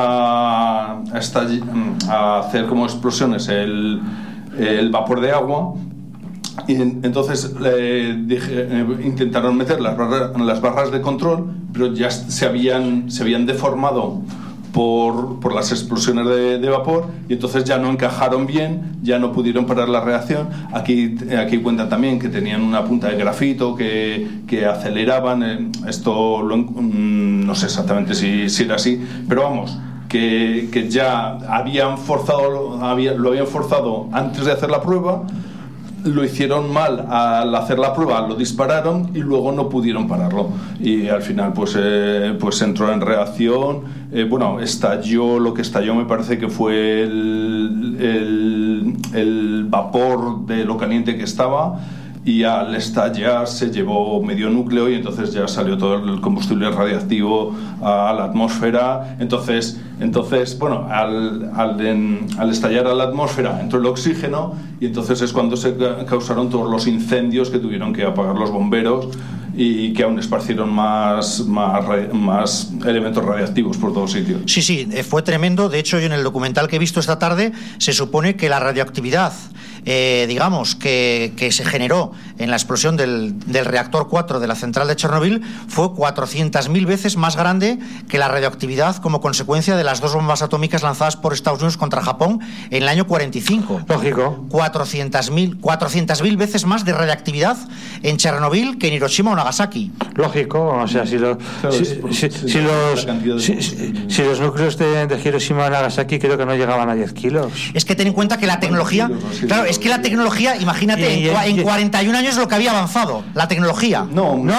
a, a, estall- a hacer como explosiones el el vapor de agua, y entonces eh, dije, eh, intentaron meter las barras, las barras de control, pero ya se habían, se habían deformado por, por las explosiones de, de vapor, y entonces ya no encajaron bien, ya no pudieron parar la reacción. Aquí, aquí cuentan también que tenían una punta de grafito que, que aceleraban. Eh, esto lo, no sé exactamente si, si era así, pero vamos, Que, que ya habían forzado, había, lo habían forzado antes de hacer la prueba, lo hicieron mal al hacer la prueba, lo dispararon y luego no pudieron pararlo. Y al final pues, eh, pues entró en reacción, eh, bueno, estalló, lo que estalló me parece que fue el, el, el vapor de lo caliente que estaba, y al estallar se llevó medio núcleo y entonces ya salió todo el combustible radiactivo a la atmósfera. Entonces, entonces bueno, al, al, en, al estallar a la atmósfera entró el oxígeno y entonces es cuando se causaron todos los incendios que tuvieron que apagar los bomberos y que aún esparcieron más, más, más elementos radiactivos por todos sitios. Sí, sí, fue tremendo. De hecho, yo en el documental que he visto esta tarde se supone que la radioactividad, eh, digamos, que, que se generó en la explosión del, del reactor cuatro de la central de Chernobyl fue cuatrocientas mil veces más grande que la radioactividad como consecuencia de las dos bombas atómicas lanzadas por Estados Unidos contra Japón en el año cuarenta y cinco. Lógico. cuatrocientas mil veces más de radioactividad en Chernobyl que en Hiroshima o Nagasaki. Lógico, o sea, si, lo, claro, si, si, si, si, los, si, si, si los núcleos de, de Hiroshima y Nagasaki creo que no llegaban a diez kilos. Es que ten en cuenta que la tecnología, kilos, no, sí, claro, es que la tecnología, imagínate, y, y, en, en cuarenta y un años lo que había avanzado, la tecnología. No, no.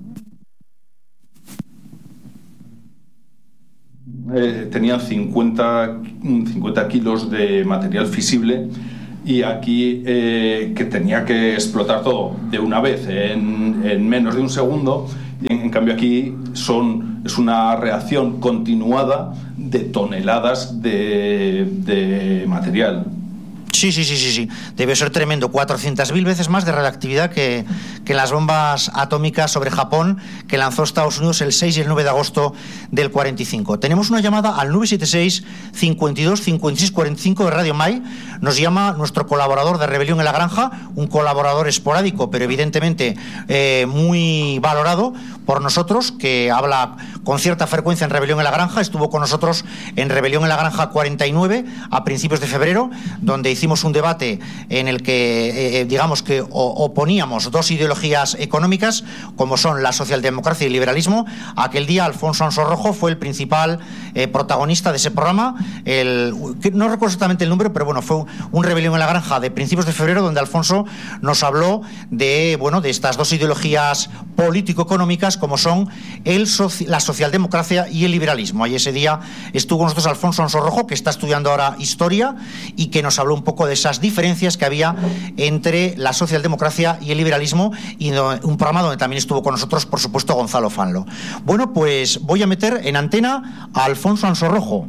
Eh, tenían cincuenta kilos de material fisible y aquí eh, que tenía que explotar todo de una vez en, en menos de un segundo, y en, en cambio aquí son, es una reacción continuada de toneladas de, de material. Sí, sí, sí, sí, sí. Debe ser tremendo. cuatrocientas mil veces más de radioactividad que, que las bombas atómicas sobre Japón que lanzó Estados Unidos el seis y el nueve de agosto del cuarenta y cinco. Tenemos una llamada al nueve siete seis, cincuenta y dos, cincuenta y seis, cuarenta y cinco de Radio Mai. Nos llama nuestro colaborador de Rebelión en la Granja, un colaborador esporádico, pero evidentemente eh, muy valorado por nosotros, que habla con cierta frecuencia en Rebelión en la Granja. Estuvo con nosotros en Rebelión en la Granja cuarenta y nueve a principios de febrero, donde hicimos un debate en el que, eh, digamos que oponíamos dos ideologías económicas, como son la socialdemocracia y el liberalismo. Aquel día Alfonso Ansorrojo fue el principal eh, protagonista de ese programa. El, no recuerdo exactamente el número, pero bueno, fue un Rebelión en la Granja de principios de febrero, donde Alfonso nos habló de, bueno, de estas dos ideologías político-económicas, como son el soci la socialdemocracia y el liberalismo. Ahí ese día estuvo con nosotros Alfonso Ansorrojo, que está estudiando ahora historia y que nos habló un poco de esas diferencias que había entre la socialdemocracia y el liberalismo, y un programa donde también estuvo con nosotros, por supuesto, Gonzalo Fanlo. Bueno, pues voy a meter en antena a Alfonso Ansorrojo.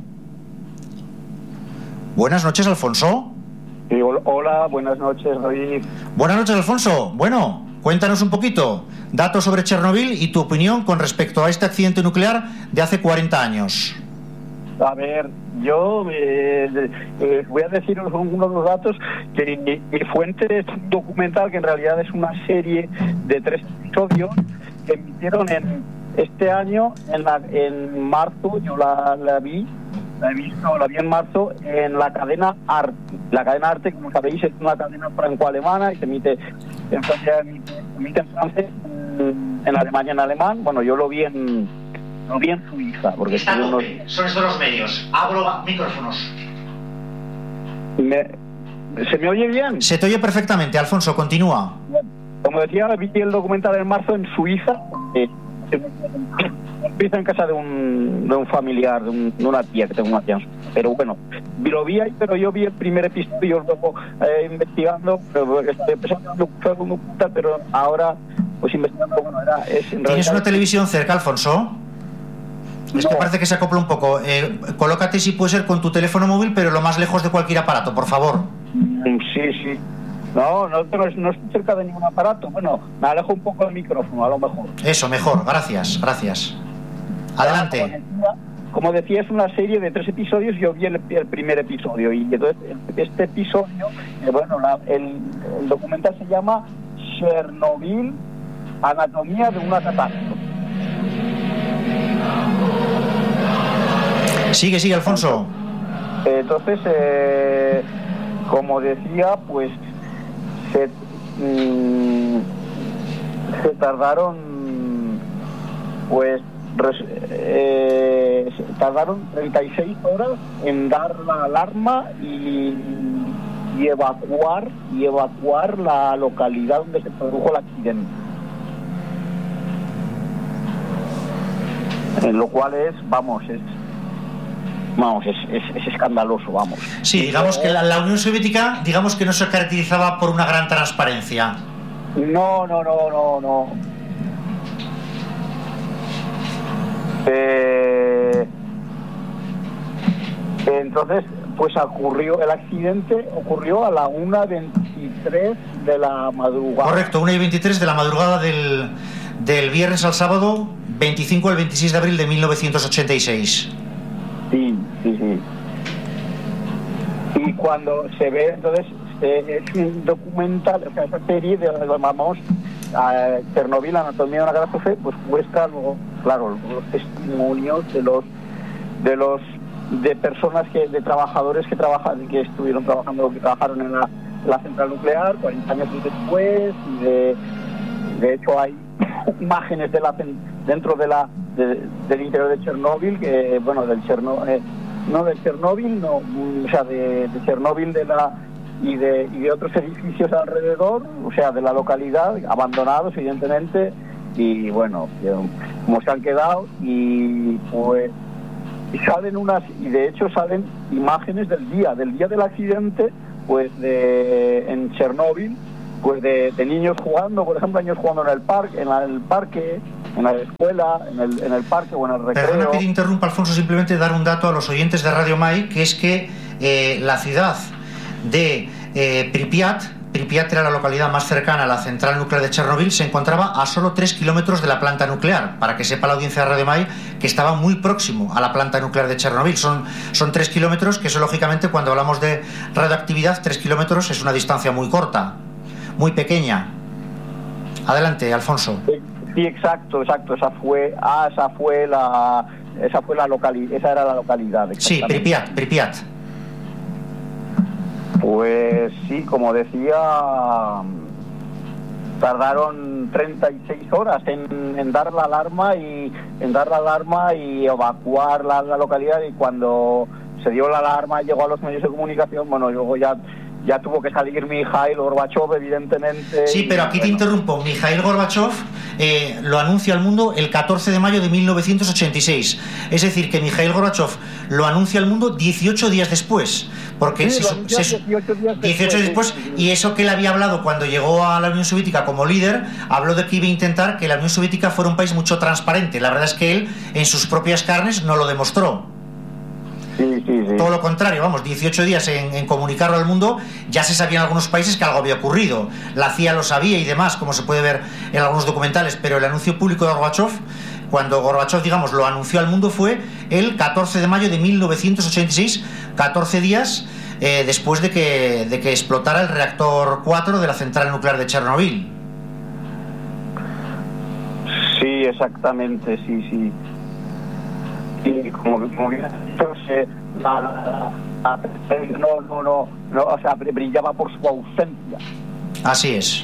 Buenas noches, Alfonso. Sí, hola, buenas noches, David. Buenas noches, Alfonso. Bueno, cuéntanos un poquito datos sobre Chernobyl y tu opinión con respecto a este accidente nuclear de hace cuarenta años. A ver, yo eh, eh, voy a deciros algunos de los datos. Que mi, mi fuente es un documental que en realidad es una serie de tres episodios que emitieron en este año, en, la, en marzo. Yo la, la vi, la he visto, la vi en marzo en la cadena Arte. La cadena Arte, como sabéis, es una cadena franco-alemana y se emite en Francia, emite, emite en francés, en, en Alemania en alemán. Bueno, yo lo vi en No bien su hija, porque está son, unos... son estos los medios. Abro micrófonos. Me... ¿Se me oye bien? Se te oye perfectamente, Alfonso, continúa. Como decía, vi el documental en marzo en Suiza. Eh, empieza en casa de un, de un familiar, de, un, de una tía que tengo una tía. Pero bueno, lo vi ahí, pero yo vi el primer episodio luego eh, investigando, pero estoy empezando a documentar, pero ahora pues investigando, bueno, era... Es, en ¿Tienes realidad, una televisión cerca, Alfonso? Es no. que parece que se acopla un poco. Eh, colócate, si puede ser, con tu teléfono móvil, pero lo más lejos de cualquier aparato, por favor. Sí, sí. No, no, no, no estoy cerca de ningún aparato. Bueno, me alejo un poco del micrófono, a lo mejor. Eso, mejor. Gracias, gracias. Adelante. Como decía, como decía, es una serie de tres episodios. Yo vi el, el primer episodio. Y entonces, este episodio, eh, bueno, la, el, el documental se llama Chernobyl, anatomía de una catástrofe. Sigue, sigue, Alfonso. Entonces, eh, como decía, pues se, mmm, se tardaron, pues res, eh, se tardaron treinta y seis horas en dar la alarma y, y evacuar y evacuar la localidad donde se produjo el accidente. En lo cual es, vamos, es Vamos, es, es, es escandaloso, vamos. Sí, digamos que la, la Unión Soviética, digamos que no se caracterizaba por una gran transparencia. No, no, no, no, no. Eh, entonces, pues ocurrió, el accidente ocurrió a la una veintitrés de la madrugada. Correcto, una y veintitrés de la madrugada del, del viernes al sábado, veinticinco al veintiséis de abril de mil novecientos ochenta y seis. Sí, sí, sí. Y cuando se ve, entonces, eh, es un documental, o sea, esa serie de, vamos, a Chernobyl, Anatomía de una catástrofe, pues muestra luego, claro, los testimonios de los, de los, de personas que, de trabajadores que trabajan, que estuvieron trabajando, que trabajaron en la, la central nuclear, cuarenta años después, y de, de hecho hay imágenes de la, dentro de la, de, del interior de Chernóbil, que, bueno, del Chernobyl, eh, no de Chernóbil, no, o sea, de, de Chernóbil de la y de, y de otros edificios alrededor, o sea, de la localidad, abandonados evidentemente, y bueno, como se han quedado, y pues y salen unas, y de hecho salen imágenes del día, del día del accidente, pues de en Chernóbil, pues de, de niños jugando, por ejemplo, niños jugando en el parque, en la, el parque, en la escuela, en el, en el parque o en el recreo. Perdona que te interrumpa, Alfonso, simplemente dar un dato a los oyentes de Radio Mai, que es que eh, la ciudad de eh, Pripyat, Pripyat era la localidad más cercana a la central nuclear de Chernóbil, se encontraba a solo tres kilómetros de la planta nuclear, para que sepa la audiencia de Radio Mai que estaba muy próximo a la planta nuclear de Chernóbil. Son, son tres kilómetros, que eso lógicamente cuando hablamos de radioactividad, tres kilómetros es una distancia muy corta, muy pequeña. Adelante, Alfonso. Sí, sí, exacto, exacto, esa fue, ah, esa fue la, esa fue la localidad, esa era la localidad. Sí, Pripyat, Pripyat. Pues sí, como decía, tardaron treinta y seis horas en, en dar la alarma y en dar la alarma y evacuar la, la localidad, y cuando se dio la alarma llegó a los medios de comunicación, bueno, luego ya ya tuvo que salir Mikhail Gorbachev, evidentemente. Sí, pero aquí y, bueno, te interrumpo. Mikhail Gorbachev eh, lo anuncia al mundo el catorce de mayo de mil novecientos ochenta y seis. Es decir, que Mikhail Gorbachev lo anuncia al mundo dieciocho días después. Porque sí, se, se, dieciocho días dieciocho después, después, y eso que él había hablado cuando llegó a la Unión Soviética como líder, habló de que iba a intentar que la Unión Soviética fuera un país mucho transparente. La verdad es que él, en sus propias carnes, no lo demostró. Sí, sí, sí. Todo lo contrario, vamos, dieciocho días en, en comunicarlo al mundo. Ya se sabía en algunos países que algo había ocurrido, la C I A lo sabía y demás, como se puede ver en algunos documentales, pero el anuncio público de Gorbachev, cuando Gorbachev, digamos, lo anunció al mundo, fue el catorce de mayo de mil novecientos ochenta y seis, catorce días eh, después de que, de que explotara el reactor cuatro de la central nuclear de Chernóbil. Sí, exactamente, sí, sí. Y como, como bien has dicho, se, la, la, la, no, no, no, no, o sea, brillaba por su ausencia. Así es.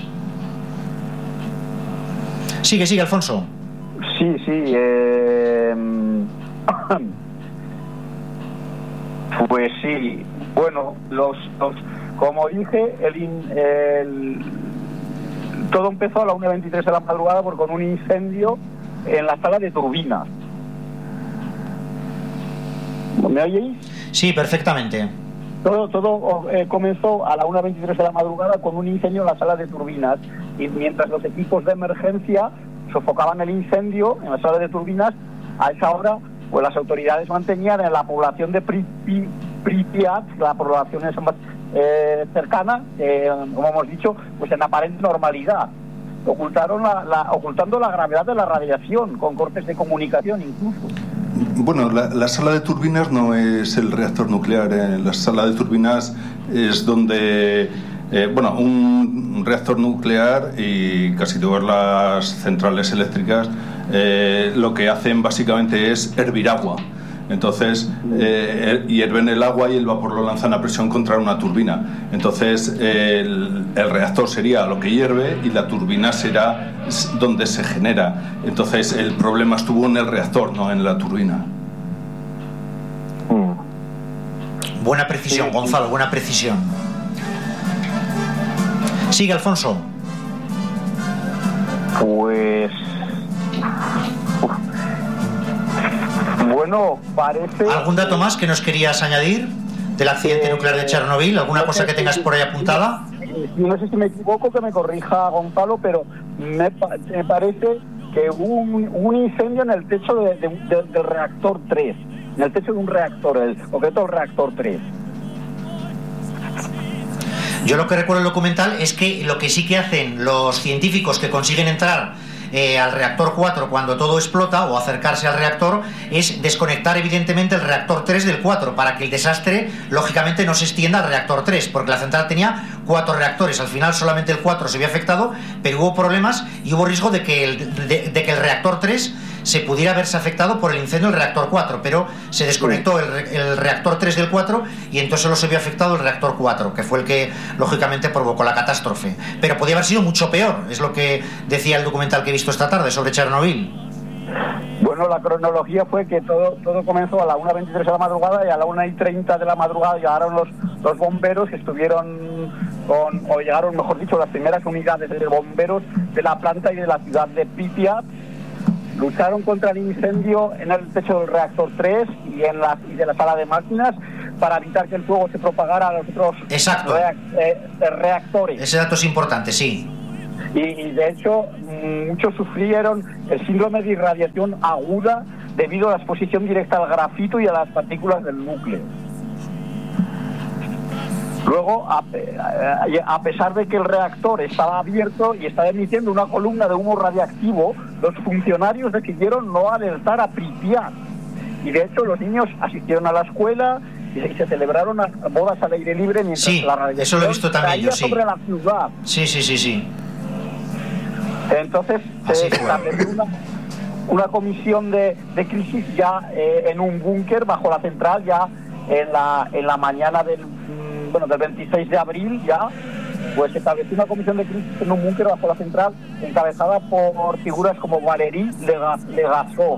Sigue, sigue, Alfonso. Sí, sí. Eh, pues sí. Bueno, los, los, como dije, el, el todo empezó a la una veintitrés de la madrugada por, con un incendio en la sala de turbinas. ¿Me oyeis? Sí, perfectamente. Todo, todo eh, comenzó a la una veintitrés de la madrugada con un incendio en la sala de turbinas, y mientras los equipos de emergencia sofocaban el incendio en la sala de turbinas, a esa hora pues las autoridades mantenían en la población de Pripyat, Pripyat la población eh, cercana, eh, como hemos dicho, pues en aparente normalidad. Ocultaron la, la, ocultando la gravedad de la radiación, con cortes de comunicación incluso. Bueno, la, la sala de turbinas no es el reactor nuclear. ¿eh? La sala de turbinas es donde, eh, bueno, un, un reactor nuclear y casi todas las centrales eléctricas eh, lo que hacen básicamente es hervir agua. Entonces, eh, hierven el agua y el vapor lo lanzan a presión contra una turbina. Entonces, eh, el, el reactor sería lo que hierve y la turbina será donde se genera. Entonces, el problema estuvo en el reactor, no en la turbina. Buena precisión, Gonzalo, buena precisión. Sigue, Alfonso. Pues... Bueno, parece... ¿Algún dato más que nos querías añadir del accidente eh, nuclear de Chernobyl? ¿Alguna cosa que tengas por ahí apuntada? no sé si me equivoco, que me corrija Gonzalo, pero me, me parece que hubo un, un incendio en el techo de, de, de, del reactor tres, en el techo de un reactor, el concreto el reactor tres. Yo lo que recuerdo del documental es que lo que sí que hacen los científicos que consiguen entrar eh, al reactor cuatro cuando todo explota, o acercarse al reactor, es desconectar evidentemente el reactor tres del cuatro para que el desastre lógicamente no se extienda al reactor tres, porque la central tenía cuatro reactores. Al final solamente el cuatro se vio afectado, pero hubo problemas y hubo riesgo de que el, de, de que el reactor tres se pudiera haberse afectado por el incendio del reactor cuatro, pero se desconectó el, el reactor tres del cuatro y entonces solo se vio afectado el reactor cuatro, que fue el que lógicamente provocó la catástrofe. Pero podía haber sido mucho peor, es lo que decía el documental que he visto esta tarde sobre Chernobyl. Bueno, la cronología fue que todo todo comenzó a la una veintitrés de la madrugada y a la una y treinta de la madrugada llegaron los, los bomberos que estuvieron con, o llegaron, mejor dicho, las primeras unidades de bomberos de la planta y de la ciudad de Pripyat. Lucharon contra el incendio en el techo del reactor tres y en la, y de la sala de máquinas para evitar que el fuego se propagara a los otros reac, eh, reactores. Ese dato es importante, sí. Y, y de hecho, muchos sufrieron el síndrome de irradiación aguda debido a la exposición directa al grafito y a las partículas del núcleo. Luego, a, a pesar de que el reactor estaba abierto y estaba emitiendo una columna de humo radiactivo, los funcionarios decidieron no alertar a Pripyat. Y de hecho, los niños asistieron a la escuela y se, y se celebraron bodas al aire libre mientras sí, la radiación eso lo he visto también yo, sí. sobre la ciudad. Sí, sí, sí, sí. Entonces, se estableció una, una comisión de, de crisis ya eh, en un búnker bajo la central, ya en la, en la mañana del... bueno, del veintiséis de abril ya, pues se estableció una comisión de crisis en un búnker bajo la central, encabezada por figuras como Valery Legasov.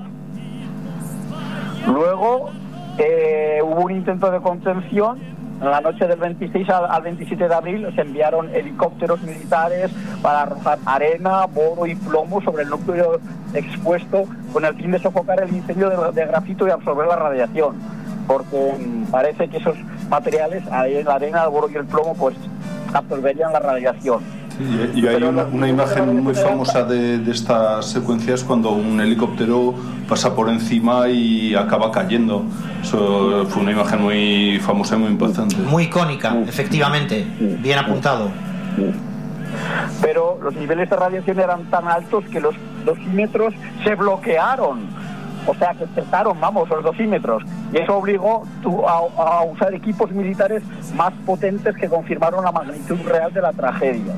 Luego eh, hubo un intento de contención. En la noche del veintiséis al, al veintisiete de abril se enviaron helicópteros militares para arrojar arena, boro y plomo sobre el núcleo expuesto con el fin de sofocar el incendio de, de grafito y absorber la radiación, porque parece que esos materiales, la arena, el boro y el plomo, pues absorberían la radiación. Sí, y hay una, una imagen muy famosa de, de estas secuencias cuando un helicóptero pasa por encima y acaba cayendo. Eso fue una imagen muy famosa y muy impactante. Muy icónica, efectivamente, bien apuntado. Pero los niveles de radiación eran tan altos que los dosímetros se bloquearon. O sea, que cesaron, vamos, los dosímetros. Y eso obligó a, a usar equipos militares más potentes que confirmaron la magnitud real de la tragedia.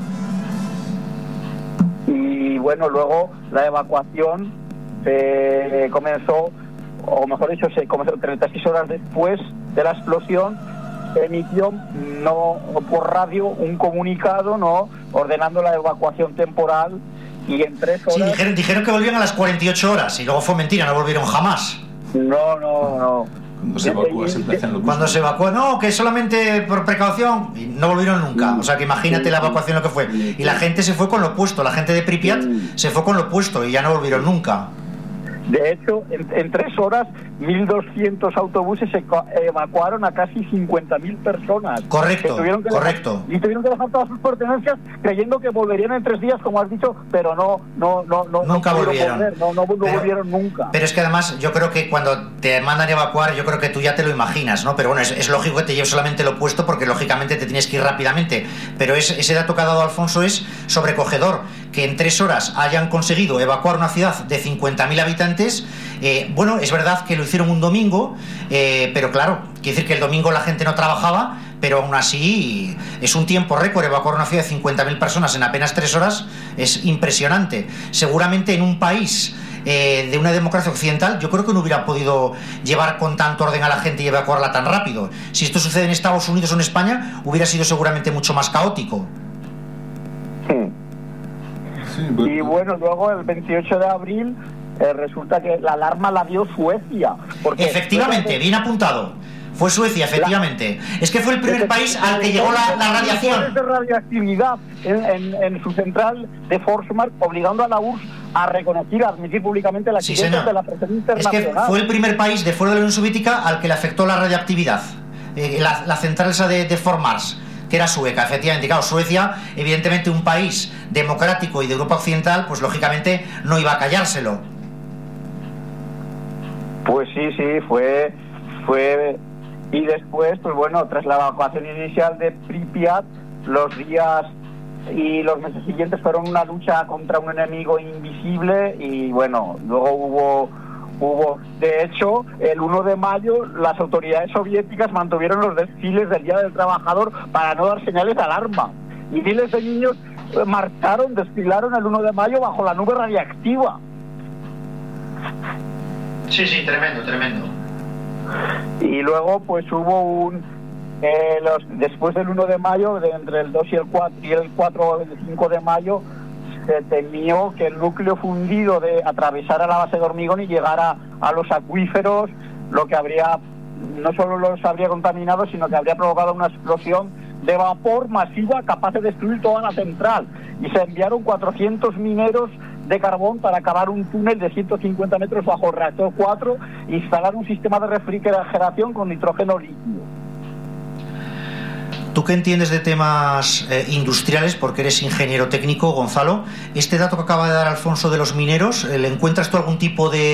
Y bueno, luego la evacuación se comenzó, o mejor dicho, se comenzó treinta y seis horas después de la explosión. Se emitió no por radio un comunicado, no ordenando la evacuación temporal. Y en tres horas... Sí, dijeron, dijeron que volvían a las cuarenta y ocho horas y luego fue mentira, no volvieron jamás. No, no, no. Cuando se evacúa siempre hacen lo mismo. Cuando se evacúa, no, que solamente por precaución, y no volvieron nunca. O sea, que imagínate la evacuación lo que fue. Y la gente se fue con lo opuesto, la gente de Pripyat se fue con lo opuesto y ya no volvieron nunca. De hecho, en, en tres horas, mil doscientos autobuses se evacuaron a casi cincuenta mil personas. Correcto, que que correcto. Dejar, y tuvieron que dejar todas sus pertenencias creyendo que volverían en tres días, como has dicho, pero no, no, no, no nunca no volvieron. Volver, no, no, no pero, volvieron nunca. Pero es que además, yo creo que cuando te mandan a evacuar, yo creo que tú ya te lo imaginas, ¿no? Pero bueno, es, es lógico que te lleves solamente lo opuesto porque lógicamente te tienes que ir rápidamente. Pero es, ese dato que ha dado Alfonso es sobrecogedor, que en tres horas hayan conseguido evacuar una ciudad de cincuenta mil habitantes. Eh, bueno, es verdad que lo hicieron un domingo, eh, pero claro, quiere decir que el domingo la gente no trabajaba, pero aún así es un tiempo récord. Evacuar una ciudad de cincuenta mil personas en apenas tres horas es impresionante. Seguramente en un país eh, de una democracia occidental yo creo que no hubiera podido llevar con tanto orden a la gente y evacuarla tan rápido. Si esto sucede en Estados Unidos o en España, hubiera sido seguramente mucho más caótico. Sí, bueno. Y bueno, luego el veintiocho de abril Eh, resulta que la alarma la dio Suecia. Porque efectivamente, bien apuntado. Fue Suecia, efectivamente. La, es que fue el primer país al que llegó la, la radiación. de radioactividad en, en, en su central de Forsmark, obligando a la U R S S a reconocer, a admitir públicamente la existencia sí, de la presión internacional. Es que fue el primer país de fuera de la Unión Soviética al que le afectó la radioactividad. Eh, la, la central esa de, de Forsmark, que era sueca. Efectivamente, claro, Suecia, evidentemente un país democrático y de Europa Occidental, pues lógicamente no iba a callárselo. Pues sí, sí, fue, fue, y después, pues bueno, tras la evacuación inicial de Pripyat, los días y los meses siguientes fueron una lucha contra un enemigo invisible y bueno, luego hubo, hubo, de hecho, el uno de mayo las autoridades soviéticas mantuvieron los desfiles del Día del Trabajador para no dar señales de alarma y miles de niños marcharon, desfilaron el uno de mayo bajo la nube radiactiva. Sí, sí, tremendo, tremendo. Y luego pues hubo un eh, los, después del uno de mayo, de entre el dos y el cuatro y el cuatro y el cinco de mayo, se temió que el núcleo fundido de atravesara la base de hormigón y llegara a los acuíferos, lo que habría no solo los habría contaminado, sino que habría provocado una explosión de vapor masiva capaz de destruir toda la central. Y se enviaron cuatrocientos mineros de carbón para cavar un túnel de ciento cincuenta metros bajo el reactor cuatro e instalar un sistema de refrigeración con nitrógeno líquido. Tú que entiendes de temas eh, industriales, porque eres ingeniero técnico, Gonzalo, este dato que acaba de dar Alfonso de los mineros, ¿le encuentras tú algún tipo de